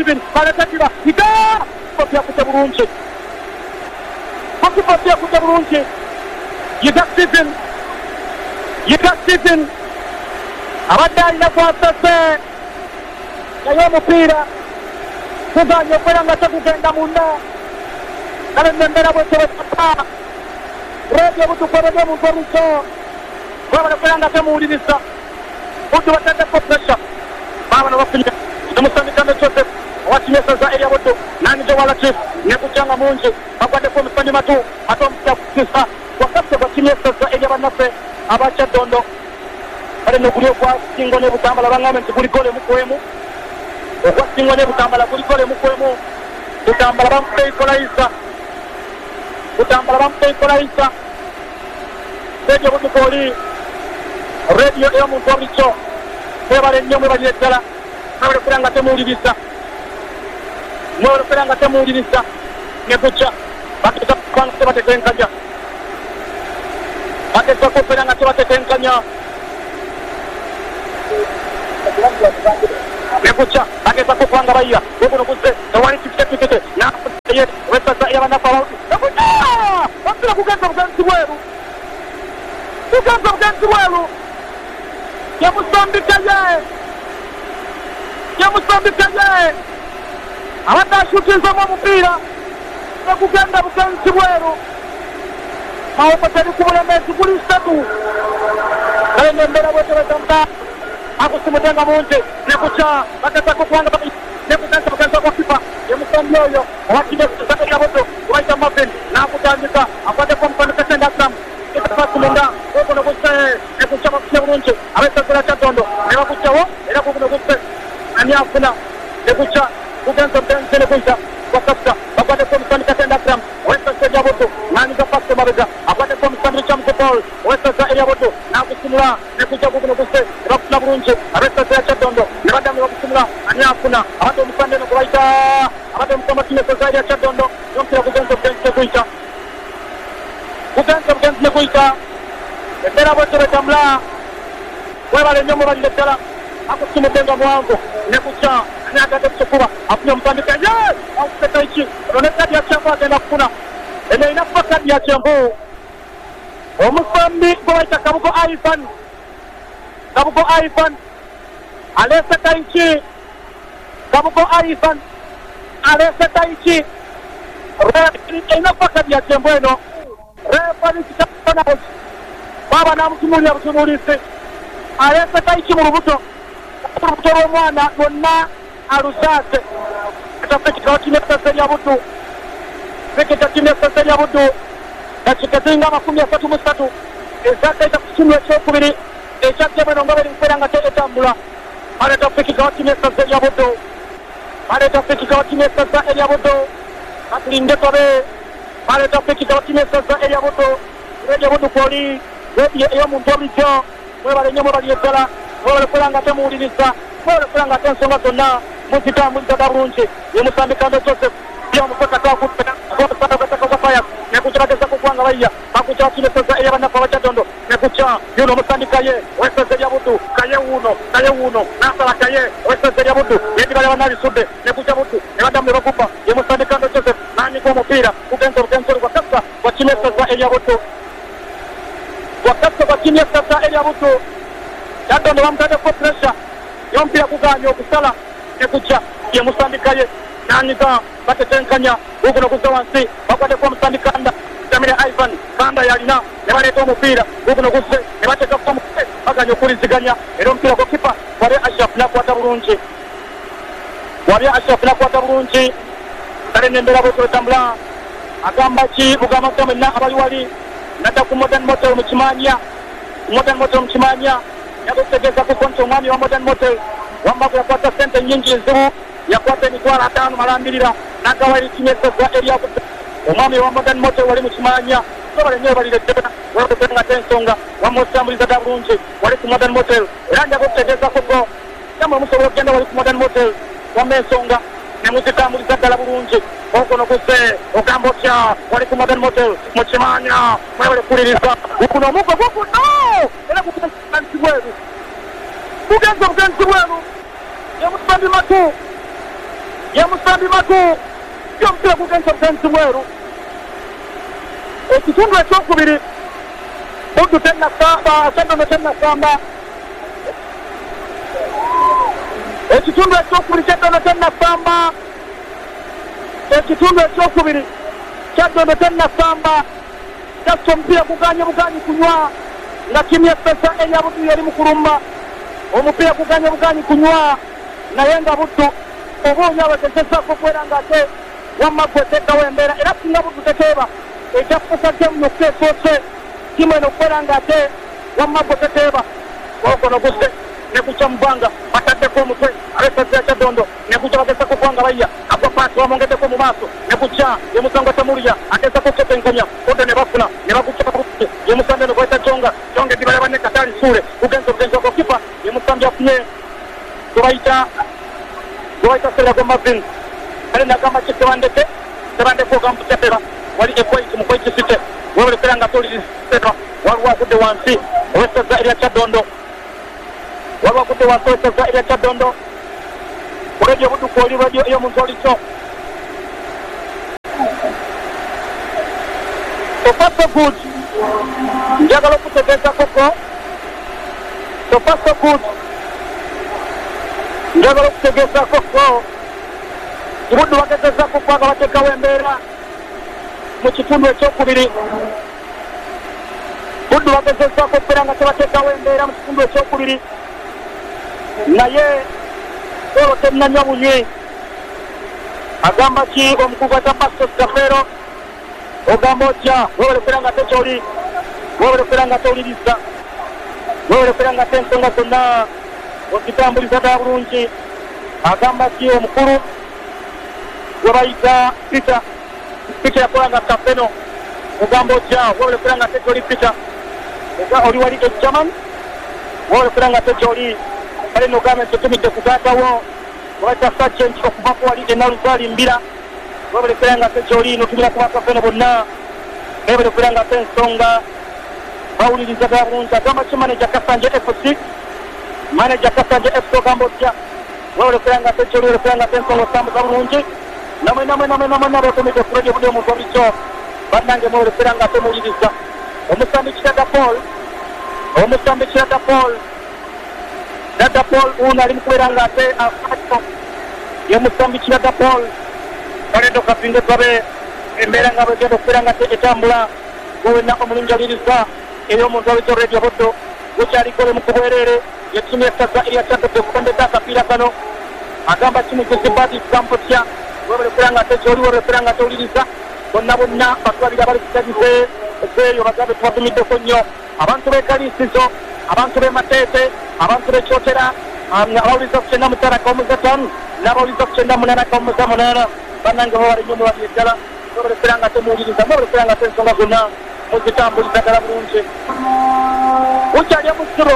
kopi yakute bulungi yiga Steven abadde alina kwasase naye omupiira tuganye okwera nga tegugenda munda kale nembera bwetewesapa radio butukolebye omuntu oluso babana okwera nga temuwuliriza buddu bataddeko pressure babana bafunye omusambi Kanda Joseph owa timu essa zaire abudu nanyiga wa Latif ne kujja nga mungi bagwaddeko omusambi matu omupira kukisa gwakaffe gwa timu essa zaire banaffe aba Kyadondo kale noguli ogwasingo ne butambala baŋŋambe nti guli gole mukwemu ogwasingo ne butambala guli gole mukwemu butambala bamudde ikolaisa radio budukoli radio ey'omuntu olicho mwebale nnyo mwebalire ddala mwebale okwera nga temuwuliriza ne kujja bageza kubanga tebatetenkanya ne kujja bageza kubanga bayya guguno guzze tewali tikite wesa yabana kwa wakila kugenza bugenzi bweru yamusambika ye abatashutiza mu mupira kugenda bugenzi bweru maopo tari kubulemezi kuri satu kale mbera bote batamba akusimutenga munje nekucha bakata kukwanga nekutanza bugenza kwa kipa yamusambia yo wakile kusaka boto waita mapeni na kutandika apate kwa mfano katenda sam itapata munda huko na kucha nekucha kwa munje aweza kula chatondo na kucha wo ila kuko kucha ani afuna nekucha kugenza bugenzi nekucha kwa kafta apate kwa mfano katenda sam wesa seja boto nani kapata mabega apate kwa mfano cha mkopol wesa za ila boto na kusimula nekucha kuko kucha na burunje aweza kula chatondo na baada ya kusimula ani afuna apate mfano na kuwaita apate mkama kile sasa ya chatondo ndio kugenza bugenzi kuita kugenza bugenzi kuita ndera boto betamla webale nyomo baliletala akusimutenga mwango nekucha ni akate kuchukua afunya mpandika ye au kupeta ichi roneka ya chamba tena kuna ene inafaka ya chambu omusambi kwa itakabuko Ivan alesa taichi kabuko Ivan alesa taichi inafaka ya chambu eno refani kitapana baba na mtumuli abutunulise alesa taichi mu rubuto w'omwana gonna alusase atafekeka kimesa ya butu fekeka kimesa ya butu dakikazinga 33 ezaka itakusimwa kyokubiri ekyakemeno nga bali mperanga tetambula aletafekeka kimesa ya butu aletafekeka kimesa ya butu atulinde tobe aletafekeka kimesa ya butu reje butu koli yo muntu obikyo mwebale nyomo bali etala wale kulanga temuuliriza wale kulanga tensonga zonna muzitambulira bulungi yemusambika ndo Joseph byamukosa kakupena kwa fire nekukyageza kukwanga baiya bakucha kimeseza eyabanafa bachatondo nekucha yuno musambika ye weseze ya butu kaye uno nasala kaye weseze ya butu yedi bale banali sudde nekucha butu ebadamu bakupa yemusambika ndo Joseph nani kwa mpira kugenza kwa kasa kwa kimeseza ya butu kwa kimeseza ya butu Chatondo wamtade kwa pressure yompira kuganyo kusala nekucha ye musambikaye naniza batetenkanya huko nokuzawansi bakwade kwa musambikanda Jamile Ivan kanda yalina nebaleta omupira huko nokuse nebateka kwa mupira baganyo kuliziganya ero mpira kwa kipa wale Ashraf nakwata bulungi kale nembera boto tambula agamba ki bugama kamena abayuwali nata ku Modern Motel mukimanya yakutegeza kukonto umwami wa Modern Motel wamba yakwata sente nyingi nzibu yakwata emitwalo 5 malambirira nagawali kimesa za area umwami wa Modern Motel wali mukimanya sobale nyo baliretera wabitenga tensonga wamusambuliza dabunje wali ku Modern Motel eranja kutegeza kuko kama musobolo genda wali ku Modern Motel wamensonga nemuzitambuliza dala bulungi okono kuse ogambo kya wali ku Modern Motel mukimanya mwebale kuliriza kuno muko no era kugenza bweru yamusambi matu yompira kugenza bugenzi bweru ekitundu ekyokubiri budu tena samba Chatondo tena samba ekitundu ekyokubiri Chatondo tena samba ekitundu ekyokubiri Chatondo tena samba kaso mpira kuganya buganyi kunywa na kimya pesa eya butu yali mukurumba omupira kuganya buganyi kunywa na yenga butu obunya wetesesa kukwera ngate wamagweteka wembera era kinga butu tekeba ekyafusa kemu kesose kimwe nokwera ngate wamagweteka okono guste nekucha mbanga batate ko mutwe aresa Chatondo nekucha batesa kukwanga baiya akwa pasi wamongete ko mumaso nekucha yemusanga tamulia atesa ko ketenkanya konde ne bafuna ne bakucha yemusanga no kweta chonga dibale bane katali sure kugenza kwa kipa yemusanga afune kubaita sera kwa mavin alina kama chitewandeke ko kamputepera wali ekwaiti mukwaiti site wale kuranga toli sera walwa kude wansi wesa za area Chatondo walwa kude wansi wesa za area Chatondo wale budu ko liwa yo muntu olicho So far so good. Njagala okutegeeza koko. So far so good. Njagala okutegeeza koko. Buddu bagezezaako kubanga bateekawo embeera mu kitundu ekyokubiri. Buddu bagezezaako okubeera nga tebateekawo embeera mu kitundu ekyokubiri. Naye golo tennanywa bunywi. Agamba ki omukugu wa Bastos Kafeero? Ogamba otya weewolekera nga tekyoli, weewolekera nga towuliriza, weewolekera nga tensonga zonna ozitambuliza ddala bulungi. Agamba ki omukulu gwe bayita Peter yakola nga Kafeno? Ogamba otya weewolekera nga tekyoli Peter? Oli wali ejaman weewolekera nga tekyoli. Kale n'ogamba nti otumidde kugaatawo webayita Sergeant okuvako wali enaluzaali mbira. Weewolekera nga tekyoli n'otumira ku Bakafeno bonna. Weewolekera nga tensonga bawuliriza ddala bulungi. Agamba ki manager Kasanje FC? Manager Kasanje FC ogamba otya weewolekera nga tekyoli, weewolekera nga tensonga otambuza bulungi. Namwe batumidde ku radio buli omuntu olikyo bannange mwewolekera nga temuwuliriza. Omusambi Kirada Paul Dada Paul uno ali mukubeera nga ate afato ye musambi Kirada Paul balendo kapinge kabe embeera nga bagenda okubeera nga etambula gwenna omulungi aliriza eyo omuntu alikyo radio buddo gukyalikole mu kubwerere yettimu essaza erya Kyaddondo okukondedde akapiira kano. Agamba kimuguzi badi kampotya weewolekera nga tekyoli, weewolekera nga towuliriza. Bonna batwalira bali kutagize ezeeyo bagambe tubatumiddeko nnyo. Abantu b'ekaliisizo, abantu b'emateete, abantu b'ekyotera, abawuliza ku 9:5 n'abawuliza ku 8:8 bannange bawali nnyo mubali ddala. Weewolekera nga temuwuliriza, weewolekera nga tensonga zonna muzitambuliza ddala bulungi. Bukyali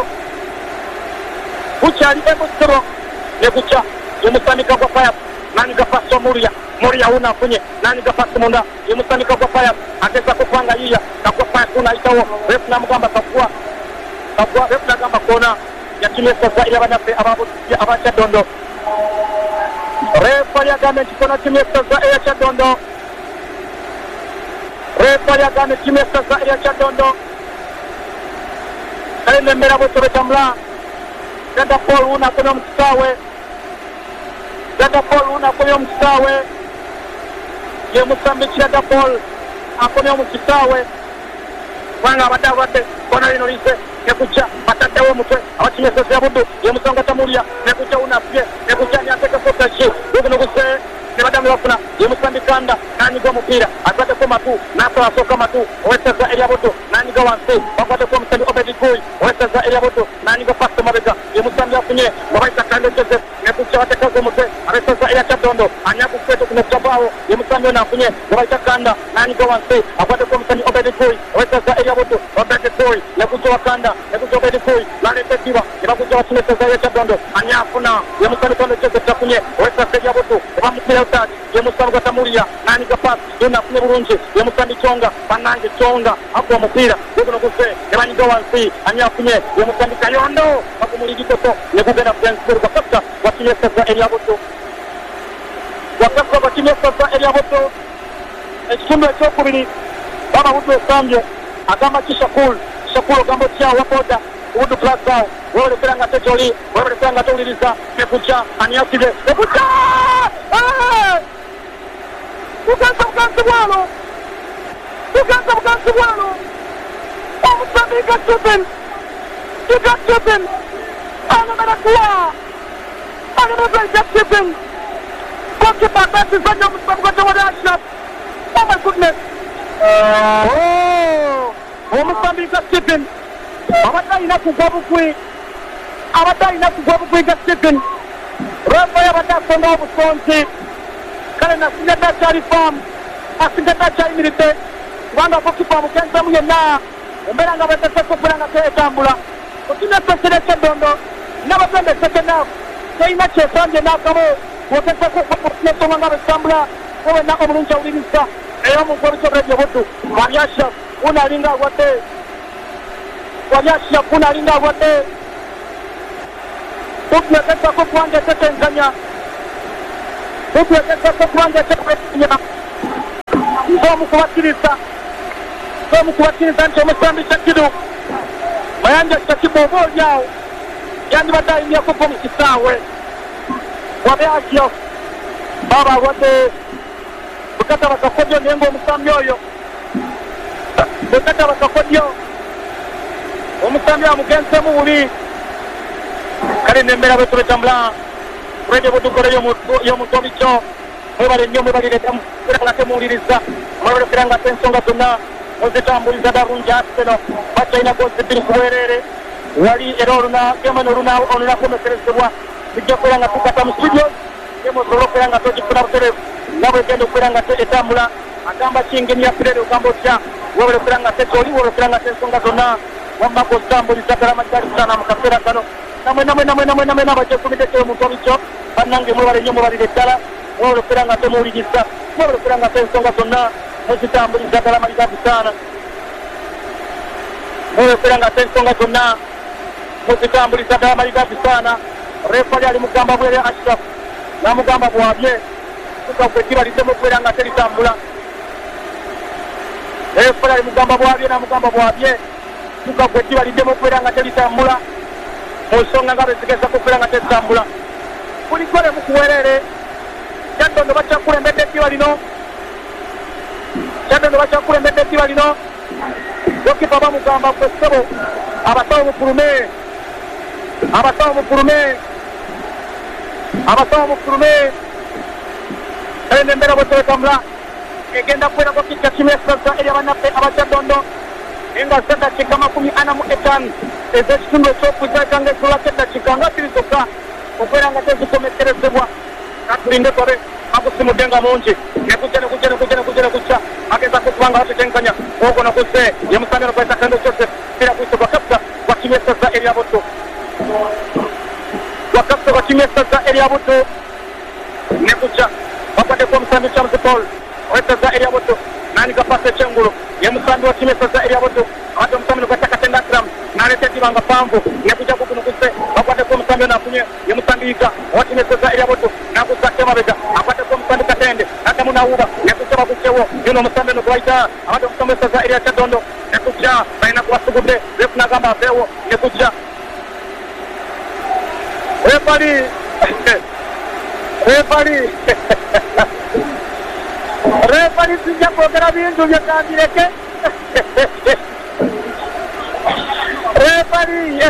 emusiro ne gukya yemusandika gwa faya naniga pasi Muria una afunye naniga pasi munda yemusandika gwa faya agezako kubanga yiya nagwa faya kunayitawo refu namugamba kagwa refu nagamba kona yatimu essaza ey'abannaffe aba Kyaddondo. Refu ali agambe nti kona timu essaza eya Kyaddondo. Refu ali agambe timu essaza eya Kyaddondo kale nemmera bwetyo betambula. Dada Paul una akomye omukisaawe ye musambi Kirada Paul akomye omukisaawe kubanga abadde abadde kona lino lise nekujja bataddewo omutwe abakinyeseza buddu ye musanga Tamulia nekujja una afye nekujja nyateeka fotashi gugunuguse ne badamu bafuna ye musambi Kanda nanyiga omupiira akwateko matu n'asala asooka matu owessaza erya buddu nanyiga wansi bakwateko omusambi Obedi Guy owessaza erya buddu nanyiga Pastor Mabega ye musambi afunye babayita Kande Joseph nekujja bateekaza omutwe abessaza erya Kyaddondo anyaga okukweta okunekyabaawo ye musambi ono afunye babayita Kanda nanyiga wansi akwateko omusambi Obedi Guy owessaza erya buddu Obedi Guy nekujja wakanda nekujja Obedi Guy naleeta eddiba ne bagujja bakinessaza erya Kyaddondo anyafuna ye musambi Kande Joseph afunye owessaza erya buddu ebamupira utadi ye musambi Tamulia nanyiga pasi yona afunye bulungi ye musambi Kyonga bannange Kyonga agwa omupiira guguno guse ne banyiga wansi anyafunye ye musambi Kayondo bagumulirikeko ne gugenda French bakasa bakinyessaza erya buddu ekitundu ekyokubiri baba buddu esambye agamba ki Shakul ogamba otya waboda buddu plaza weewolekera nga tekyoli, weewolekera nga towuliriza nekujja anyasire nekujja tugenza buganzi bwalo omusambi Gatibin anemerakuwa Gatibin goalkeeper basizanya omusambi gwatewali Ashraf. Oh my goodness, omusambi Gatibin abadde alina kugwa bugwi Gatibin refa yabadde asongawo busonzi kale nasigadde akyali faamu asigadde akyayimiridde kubanga goalkeeper amugenzemu yenna embeera nga bateeseko okubeera nga teetambula otina essesera Kyaddondo n'abatende sekenaafu teyina kyesambye n'akamu woteeseko okunesonga nga betambula wowenna omulungi awuliriza era omuntu obikyobredyo buddu wali Ashraf uno alinga agwadde buddu yagezaako kubanga etetenzanya ng'omu kubakkiriza mu kubakkiriza nti omusambi Kyakidu Mayanja Kyakibu oba olyawo yandibadde ayimyeko mu kisaawe wabe atyo baba alwadde bukataba kakodyo naye ng'omusambi oyo bukataba kakodyo omusambi amugenzemu bubi kale nemmera bwe tubetambula kulebye budukolo y'omutobikyo mwebale nnyo mwebalireta era nga temuwuliriza mwebaleokera nga ensonga zonna muzitambuliza ddalungi Arsenal bakyalina goozi bbiri ku bwereere wali era gemano olunakomeserezebwa bijja kubeera nga tukata mu studio gemu osobola okubeera nga togifuna butereevu nga bwegenda okubeera nga etambula agamba kingeni ya pirere ogamba otya webale okubeera nga tetoli webale okubeera nga ensonga zonna wamma gozitambuliza ddala majalisana mu kaseera kano namwe abajekumideko omuntu obikyo bannange mwebale nnyo mwebalire ddala mwebale okubeera nga temuwuliriza mwebale okubeera nga ensonga zonna muzitambuliza ddala maliza busaana mwebale okubeera nga ensonga zonna muzitambuliza ddala maliza busaana refali ali mugamba bwere Ashraf namugamba bwabye tukagwe kibaliddemu okubeera nga teritambula refali ali mugamba bwabye namugamba bwabye tukagwe kibaliddemu okubeera nga teritambula mu nsonga nga bezigeza kubeera nga teritambula kulikole mukuwerere Kyaddondo bakyakulembedde eddiba lino Kyaddondo bakyakulembedde eddiba lino gokipa bamugamba kwe ssebo abasawo mufulume embeera bwe tebetambula egenda kubeera gokijja kimu esaza eri abannaffe abakyaddondo enga z'eddakiika 45 ez'ekitundu ekyokwiza ekanga ekulako eddakiika nga bbiri zokka okubeera nga tezikomekerezebwa katulinde tobe agusimudde nga mungi nekujja agezako okuba nga batetenkanya ogwo nokuze yemusambiro kwesa kendo Joseph bira kwisogwa kapita wakimya esaza eryabuto nekujja bakwaddeko omusambi James Paul owesaza eryabuto nanika pasi ekyengulu yemusambi wakimya esaza eryabuto ate omusambi nokwesa katenga Akram naleeta eddiba nga panvu nekujja kugunukuze bakwaddeko omusambi onafunye yemusambi Yiga wakimya esaza eryabuto nakuza temabega akwaddeko omusambi Katende nadamu nawuba nekujja bakucewo yuno omusambi nogwaita abadde omusambi esaza erya Kyaddondo nekujja balina kubasugudde refu nagamba aveewo nekujja refali sijja kwogera bintu byekambireke refali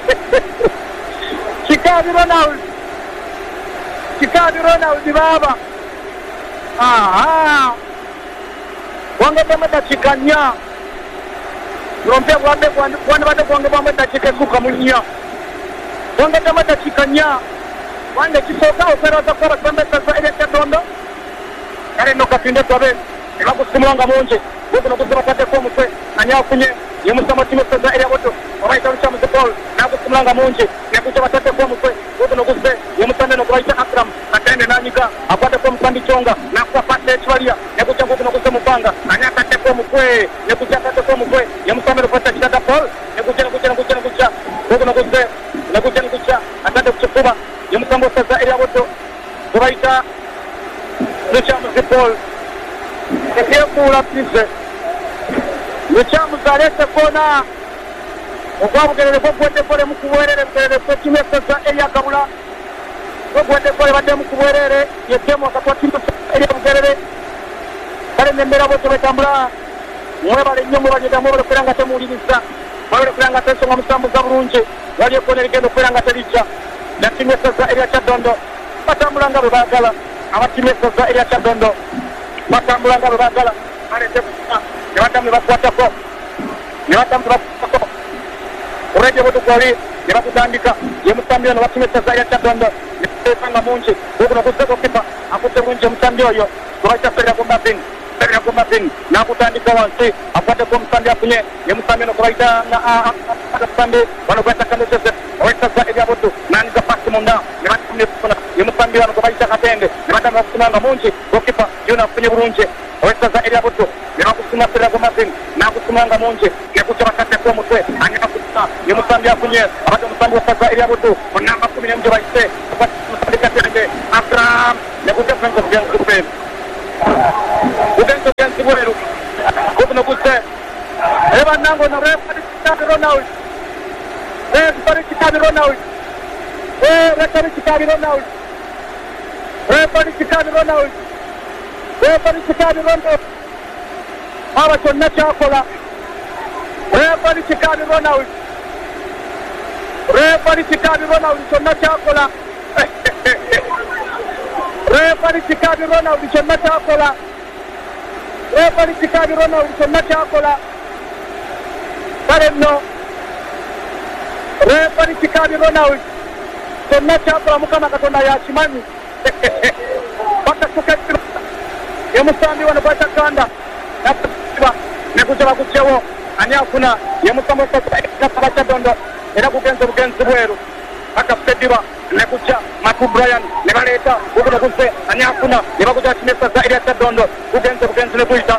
Kikabi Ronald baba wangeddemu eddakiika 4 lompe bwandibadde kwongebwamu eddakiika esukka mu 4 wangeddemu eddakiika 4 wange kisooka okweroza kuba basamba esaza erya Kyaddondo kale nno katinde tobe ebakusimula nga mungi guguno guze bataddeko omutwe anyafunye yemusamba timu esaza erya Boto obayita James Paul nagusimula nga mungi nekujja bataddeko omutwe guguno guze yemusamba eno gubayita Akram Katende nanyiga akwaddeko omusambi Kyonga nakuba pasi ekibalya nekujja guguno guze mubanga ani ataddeko omutwe nekujja ataddeko omutwe yemusamba eno kwata Kitata Paul nekujja guguno guze nekujja atadde ku kifuba yemusamba esaza erya Boto gubayita James Paul ekyefuula pise Luchamuza alese kona ogwabugerere bwogwedde kole mukubuwerere bugerere kwekimu esaza erya Kabula bwogwedde kole badde mukubuwerere yegemu akatwa kimu erya bugerere kale nemmera bwe tebetambula mwebale nnyo mwebanyega mwebale okubeera nga temuwuliriza mwebale okubeera nga tensonga musambuza bulungi wali ekona erigenda okubeera nga terijja nakimu esaza erya Kyaddondo batambula nga bwe baagala abakimu esaza erya Kyaddondo batambula nga bwe baagala aletebuka nebadamu nebakwatako olwedde bwetugoli nebakutandika yemusambi ono bakimu esaza erya Kyaddondo nesanga mungi guguno guzeko kipa akutte bulungi omusambi oyo gwebayita Ferrago Martin nakutandika wansi akwaddeko omusambi afunye yemusambi ono gwebayita agasambi bano gweta Kando Joseph owesaza erya Boto naniga pasi munda nebatamnefuna yemusambi ono gwebayita Katende nebadamu bakusimanga mungi gokipa yona afunye bulungi owesaza erya Boto nebakusima Ferrago Martin nakusimanga mungi nekujja bataddeko omutwe anyakusima yemusambi afunye abadde omusambi wesaza erya Boto onamba 10 gye bayise omusambi Katende Akram nekujja Franco Bianco Ugenzo Bweru guguno guze Eva Nango na referee Chicago Ronald. Referee Chicago Ronald. Referee Chicago Ronald. Referee Chicago Ronald. Referee Chicago Ronald. Aba chonna chakola. Referee Chicago Ronald. Referee Chicago Ronald chonna chakola. Referee Chicago Ronald chonna chakola. Referee Chicago Ronald chonna chakola. Karenno. Referee Chicago Ronald chonna chakola mukama katonda yakimanyi. Baka tukatira. Yemusambi wano bata kanda. Nakuba nekujaba kuchewo ani akuna yemusambo sasa Kyadondo era kugenza bugenzi bweru akafediba nekucha Matu Brian nebaleta ukuda kuse ani akuna nebakuja kimesa za area Kyadondo kugenza bugenzi nekuita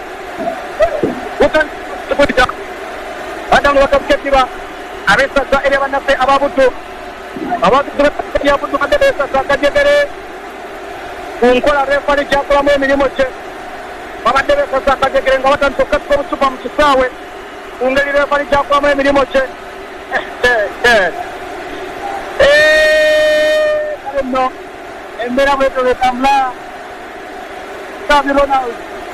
ukan kuita adango wakafediba abesa za area banafe ababutu yabutu kadebesa za kadebere unkola referee jakola mu emirimu kye babadde bekosa akajegere nga batandika okusuka obusupa mu kisaawe ku ngeri referee gyakolamu emirimu kye kale nno embeera bwetyo etambula Xavi Ronald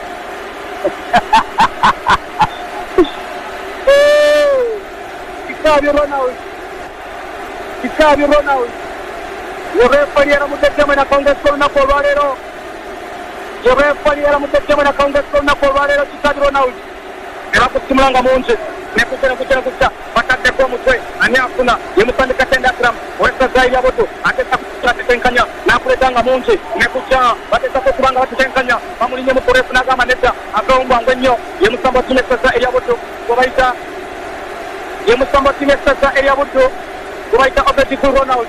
Xavi Ronald yo referee eramuteekemu na kongesko olunaku olwaleero Referee eramuteekemu na kongesko olunaku olwaleero Xavi Ronald erakusimulanga mungi nekuja bataddeko omutwe ani afuna yemusandika Tendakram owesa Zaire Aboto ateesa kusula tetenkanya nakuletanga mungi nekuja bateesako okubanga batetenkanya bamulinye mukurefu n'agamba nedda agawumbwangu ennyo yemusambo timu essaza eri Aboto gobayita yemusambo timu essaza eri Aboto gobayita Obediku Ronald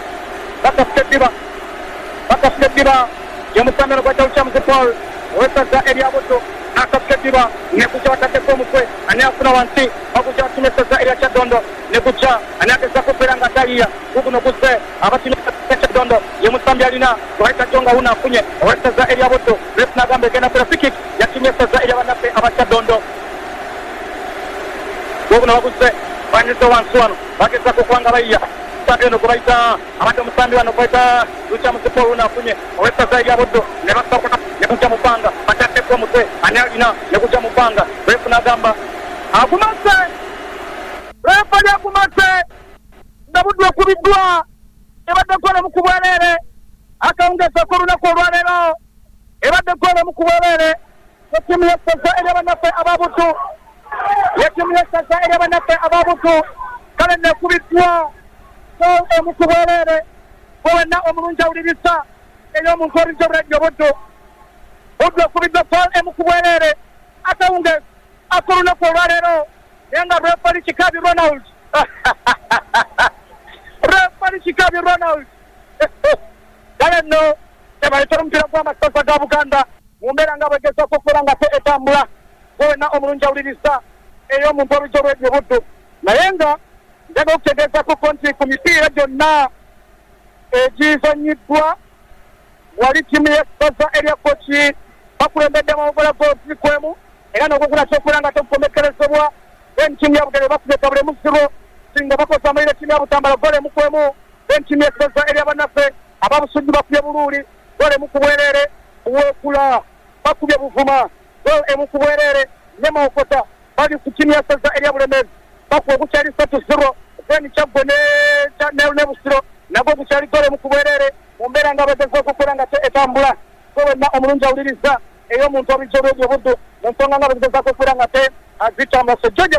bakafite eddiba yemusambeno gwata Luchamuzi Paul owessaza eri Aboto nakafite eddiba nekuja bataddeko omutwe ani afuna wansi bakuja timu essaza eri Kyadondo nekuja ani agezaako okubeera nga taliya guguno guzze abatimu Kyadondo yemusambi alina gobayita Jonga Wuna afunye owessaza eri Aboto refu n'agamba egenda kula free-kick ya timu essaza eri abanafe aba Kyadondo guguno baguzze banyize wansi wano bagezaako okubanga bayiya Sabino kubaita abadde omusambi wano kubaita Luchamuzi Paul unafunye owessaza eri Aboto ne basoka ne kujja mu bbanga bataddeko omutwe ani alina ne kujja mu bbanga refu n'agamba agumase referee agumase nga budde okubiddwa ebadde kolemu ku bwereere akawungezaako olunaku olwaleero ebadde kolemu ku bwereere yetimu yessaza eri abanafe ababutu yetimu yessaza eri abanafe ababutu kale nekubiddwa emukubwerere wenna omulungi awuliriza ey'omuntu olinza obulajjo buddu okubidde Paul emukubwerere akawunge akolunaku olwaleero naye nga referee Kikabi Ronald referee Kikabi Ronald kale nno ebaleta omupiira gw'amasaza ga Buganda mu mbeera nga bwegezaako okukola nga etambula wenna omulungi awuliriza ey'omuntu olinza obulajjo buddu naye nga njaga okutegeezako nti ku mipiira gyonna egizanyiddwa wali timu y'essaza erya kochi bakulembeddemu obugola goozi kwemu era n'okugula kyokubera nga tokukomekerezebwa then timu ya Buganda bakubye kabulemu ziro singa bakoze amayire timu ya Butambala gola emu kwemu then timu y'essaza erya bannaffe ababusujju bakubye Buluuli gola emu ku bwereere Uwekula bakubye Buvuma gola emu ku bwereere ne Mawokota bali ku timu y'essaza erya Bulemeezi bakuwa ogukyali 3-0 then Kyaggo ne Busiro nabwo bukyali gola emu ku bwereere mu mbeera nga bagezaako okukola nga etambula wenna omulungi awuliriza ey'omuntu obulijjo olw'ebyo buddu mu nsonga nga bagezaako okukola nga azitambula so George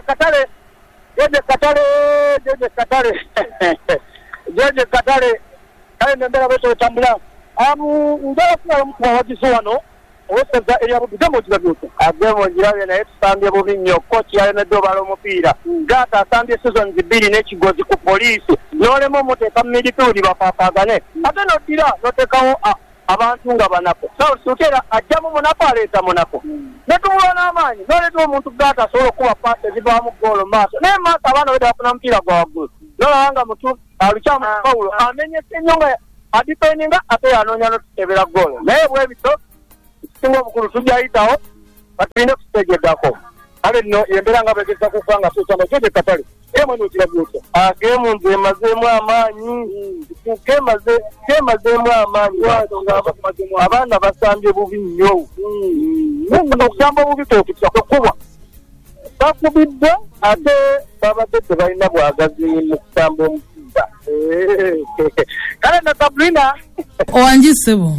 Katale kale nembeera bwetyo etambula njala okulaba omu ku bawagizi wano owessaza eri Abuddu gamba ogirabyeko agema ogirabye naye tusambye bubi nnyo kochi yalemedde obala omupiira gaata asambye seasons 2 n'ekigozi ku poliisi n'olema omuteeka mu midfield bafaafagane ate n'oddira n'oteekawo abantu nga banako sutera ajjamu munako aleeta munako ne tumulwa n'amaanyi n'oleeta omuntu gaata asobola okuba paasi ezivaamu goolo maaso naye maaso abaana bwe bafuna omupiira gwa waggulu n'olaba nga mutu Luchamu Paulo amenyese nnyo nga adifendinga ate yanoonya n'otuteebera goolo naye bwe bityo singa obukulu tujja ayitawo batulina kutegeddako ale no yembera nga bageza kufanga tusanga kyoje katali emo no kirabuto agemu nze mazemu amanyi kemazemu amanyi abana basambye bubi nnyo mungu kusamba bubi tokitya kuba bakubidde ate babadde tebalina bwagazi mu kusamba omupiira kale na Sabrina owanjisebo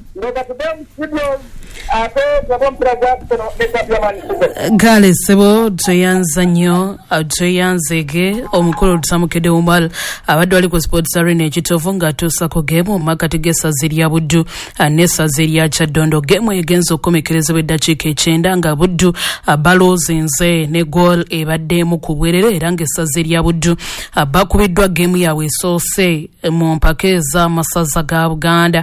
Gale sebo tuyanza nnyo tuyanzege omukulu tutamukedde umbal abadde wali ku sports arena ekitovu ng'atuusa ku geemu makati g'essaza erya Buddu n'essaza erya Kyaddondo. Geemu egenza okukomekerezebwa eddakiika 9 nga Buddu baloozinze ne goal ebaddemu ku bwerere era ng'essaza erya Buddu bakubiddwa geemu yaabwe esoose mu mpaka ez'amasaza ga Buganda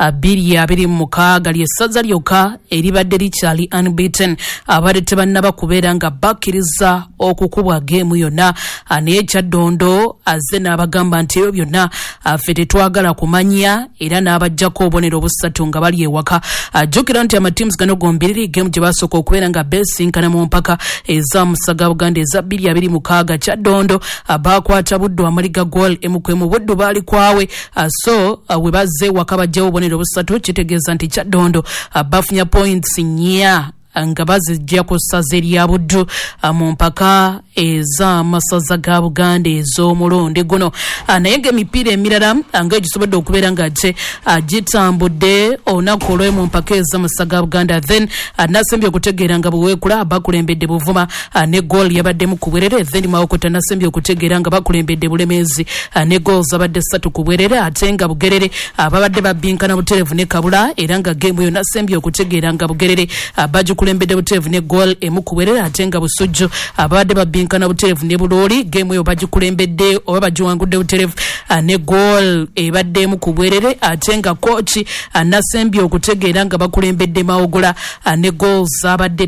2-26 ly'essaza lyokka eribadde likyali unbeaten abadde tebannaba kubeera nga bakkiriza okukubwa geemu yonna naye Kyaddondo azze n'abagamba nti ebyo byonna ffe tetwagala kumanya era n'abajjako obubonero busatu nga bali ewaka. Jjukira nti amatiimuzi gano gombiriri geemu gye basooka okubeera nga beesinkana mu mpaka ez'amusaga Buganda eza 2-26 Kyaddondo baakwata Buddu amaliga goal emukwemu Buddu baali kwawe so we bazze ewaka bajjawo obubonero busatu kitegeeza nti Kyaddondo bafunya points nnya nga bazijja ku ssaza erya Buddu mu mpaka ez'amasaza ga Buganda ez'omulundi guno. Naye ng'emipiira emirala nga egisobodde okubeera nga gitambudde olunaku olw'e mu mpaka ez'amasaza ga Buganda then nasembye okutegeera nga Buweekula bakulembedde Buvuma ne goal yabaddemu ku bwerere then Mawokota nasembye okutegeera nga bakulembedde Bulemeezi ne goal zabadde 3 ku bwerere ate nga Bugerere babadde babbinkana Buterevu ne Kabula era nga geemu yo nasembye okutegeera nga Bugerere kulembedde Buterevu ne goal emu ku bwerere ate nga Busujju abadde babbinkana Buterevu ne Bulooli geemu eyo bagikulembedde oba bagiwangudde Buterevu ne goal ebadde emu ku bwerere ate nga kooki nasembye okutegeera nga bakulembedde Mawogola ne goals abadde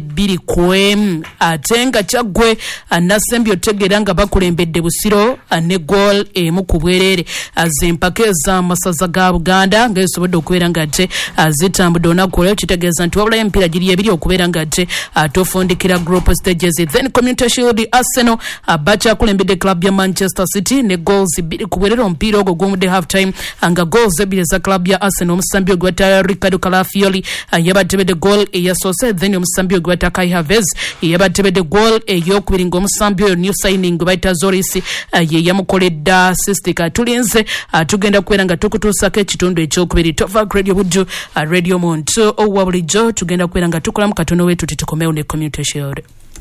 2-1 ate nga Kyaggwe nasembye okutegeera nga bakulembedde Busiro ne goal emu ku bwerere. Zempaka ez'amasaza ga Buganda ng'esobodde okubeera nga ate zitambudde olunaku olwo kitegeeza nti wabulayo emipiira giri ebiri okubeera nga ate tofundikira group stages. Then Community Shield Arsenal bakyakulembedde club ya Manchester City ne goals 2 ku bwerere omupiira ogwo gw'omudde half time nga goals 2 za club ya Arsenal omusambi ogwata Ricardo Calafiori yabatebedde goal eyasoose then omusambi ogwata Kai Havertz yabatebedde goal ey'okubiri ng'omusambi oyo new signing bayita Zoris ye yamukoledde assist. Tulinze tugenda kubeera nga tukutuusako ekitundu ekyokubiri. Tova Radio Buddu Radio Muntu owa bulijjo tugenda kubeera nga tukolamu katono wetu titukomewo ne Community Shield.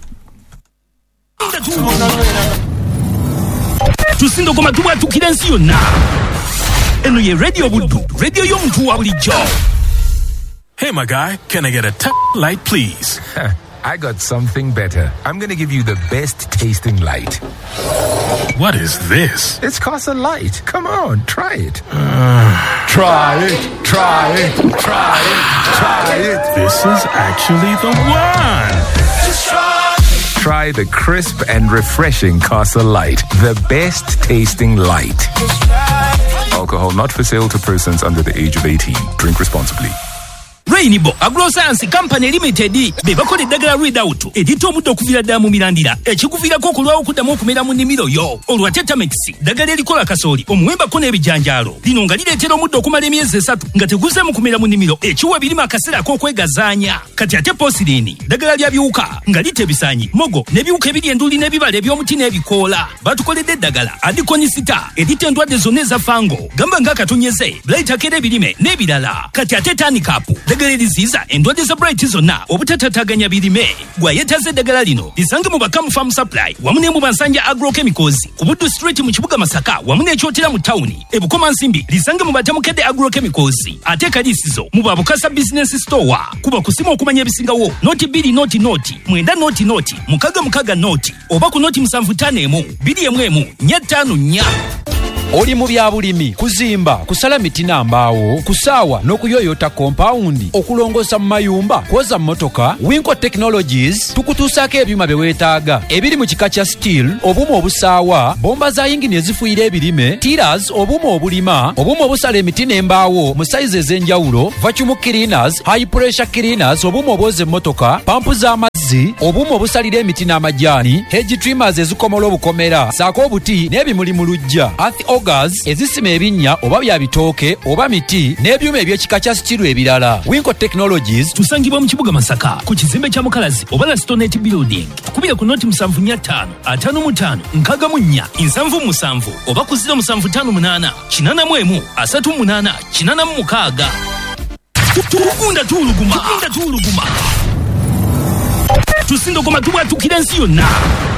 Tusindo koma tuwa tukirensi yonna. Eno ye Radio Buddu, radio y'omuntu wa bulijjo. Hey my guy, can I get a light please? I got something better. I'm going to give you the best tasting light. What is this? It's Casa Light. Come on, try it. Try it, try it, try it, try it. This is actually the one. Try the crisp and refreshing Casa Light. The best tasting light. Alcohol not for sale to persons under the age of 18. Drink responsibly. Rainbow Agroscience Company Limited be bakole eddagala Readout edita omuddo okuvira ddala mu mirandira ekikuviirako okulwawo okuddamu okumera mu nnimiro yo olwa Tetramex ddagala erikola kasooli omuwembako n'ebijanjaalo lino nga lireetera omuddo okumala emyezi 3 nga teguzeemu kumera mu nnimiro ekiwa birima akaseera ak'okwegazaanya kati ate Posirini ddagala lya biwuka nga lita ebisaanyi mogo n'ebiwuka ebiri enduli n'ebibala eby'omuti n'ebikoola batukoledde eddagala Adikonisita edita endwadde zonna eza fango gamba ng'akatonyeze Blightakera ebirime n'ebirala kati ate Tanikapu eddagala eriziyiza endwadde za Bright zonna obutatataaganya birime gwayetaze eddagala lino lisange mu Bakamu Farm Supply wamu ne mu Bansanja Agrochemicals ku Buddu Street mu kibuga Masaka wamu n'ekyotera mu tawuni ebukoma nsimbi lisange mu Batamukedde Agrochemicals ate kaliisizo mu Babukasa Business Store kuba kusima okumanya ebisingawo noti 2 noti 9 noti 6 noti oba ku noti 751 2 4 Oli mu byabulimi kuzimba kusala miti n'ambaawo kusaawa n'okuyoyota kompawundi okulongosa mu mayumba kwoza mmotoka Winco Technologies tukutuusaako ebyuma bye weetaaga ebiri mu kika kya steel obuuma obusaawa bomba za yingini ezifuuyira ebirime tiras obuuma obulima obuuma obusala emiti n'embaawo mu sayizi ez'enjawulo vacuum cleaners high pressure cleaners obuuma obwoza emmotoka pampu z'amazzi amazzi, obumu obusalira emiti n'amajaani, hedge trimmers ezikomola obukomera, saako obuti n'ebimuli mu luggya, earth augers ezisima ebinnya oba bya bitooke oba miti, n'ebyuma eby'ekika kya stiru ebirala. Winco Technologies tusangibwa mu kibuga Masaka ku kizimbe kya Mukalazi oba la Stonette Building. Tukubira ku noti 745 55 nkagamunya 77 oba ku 0758 81 38 86. Tukunda tuluguma tusindogoma tubwatukira ensi yonna.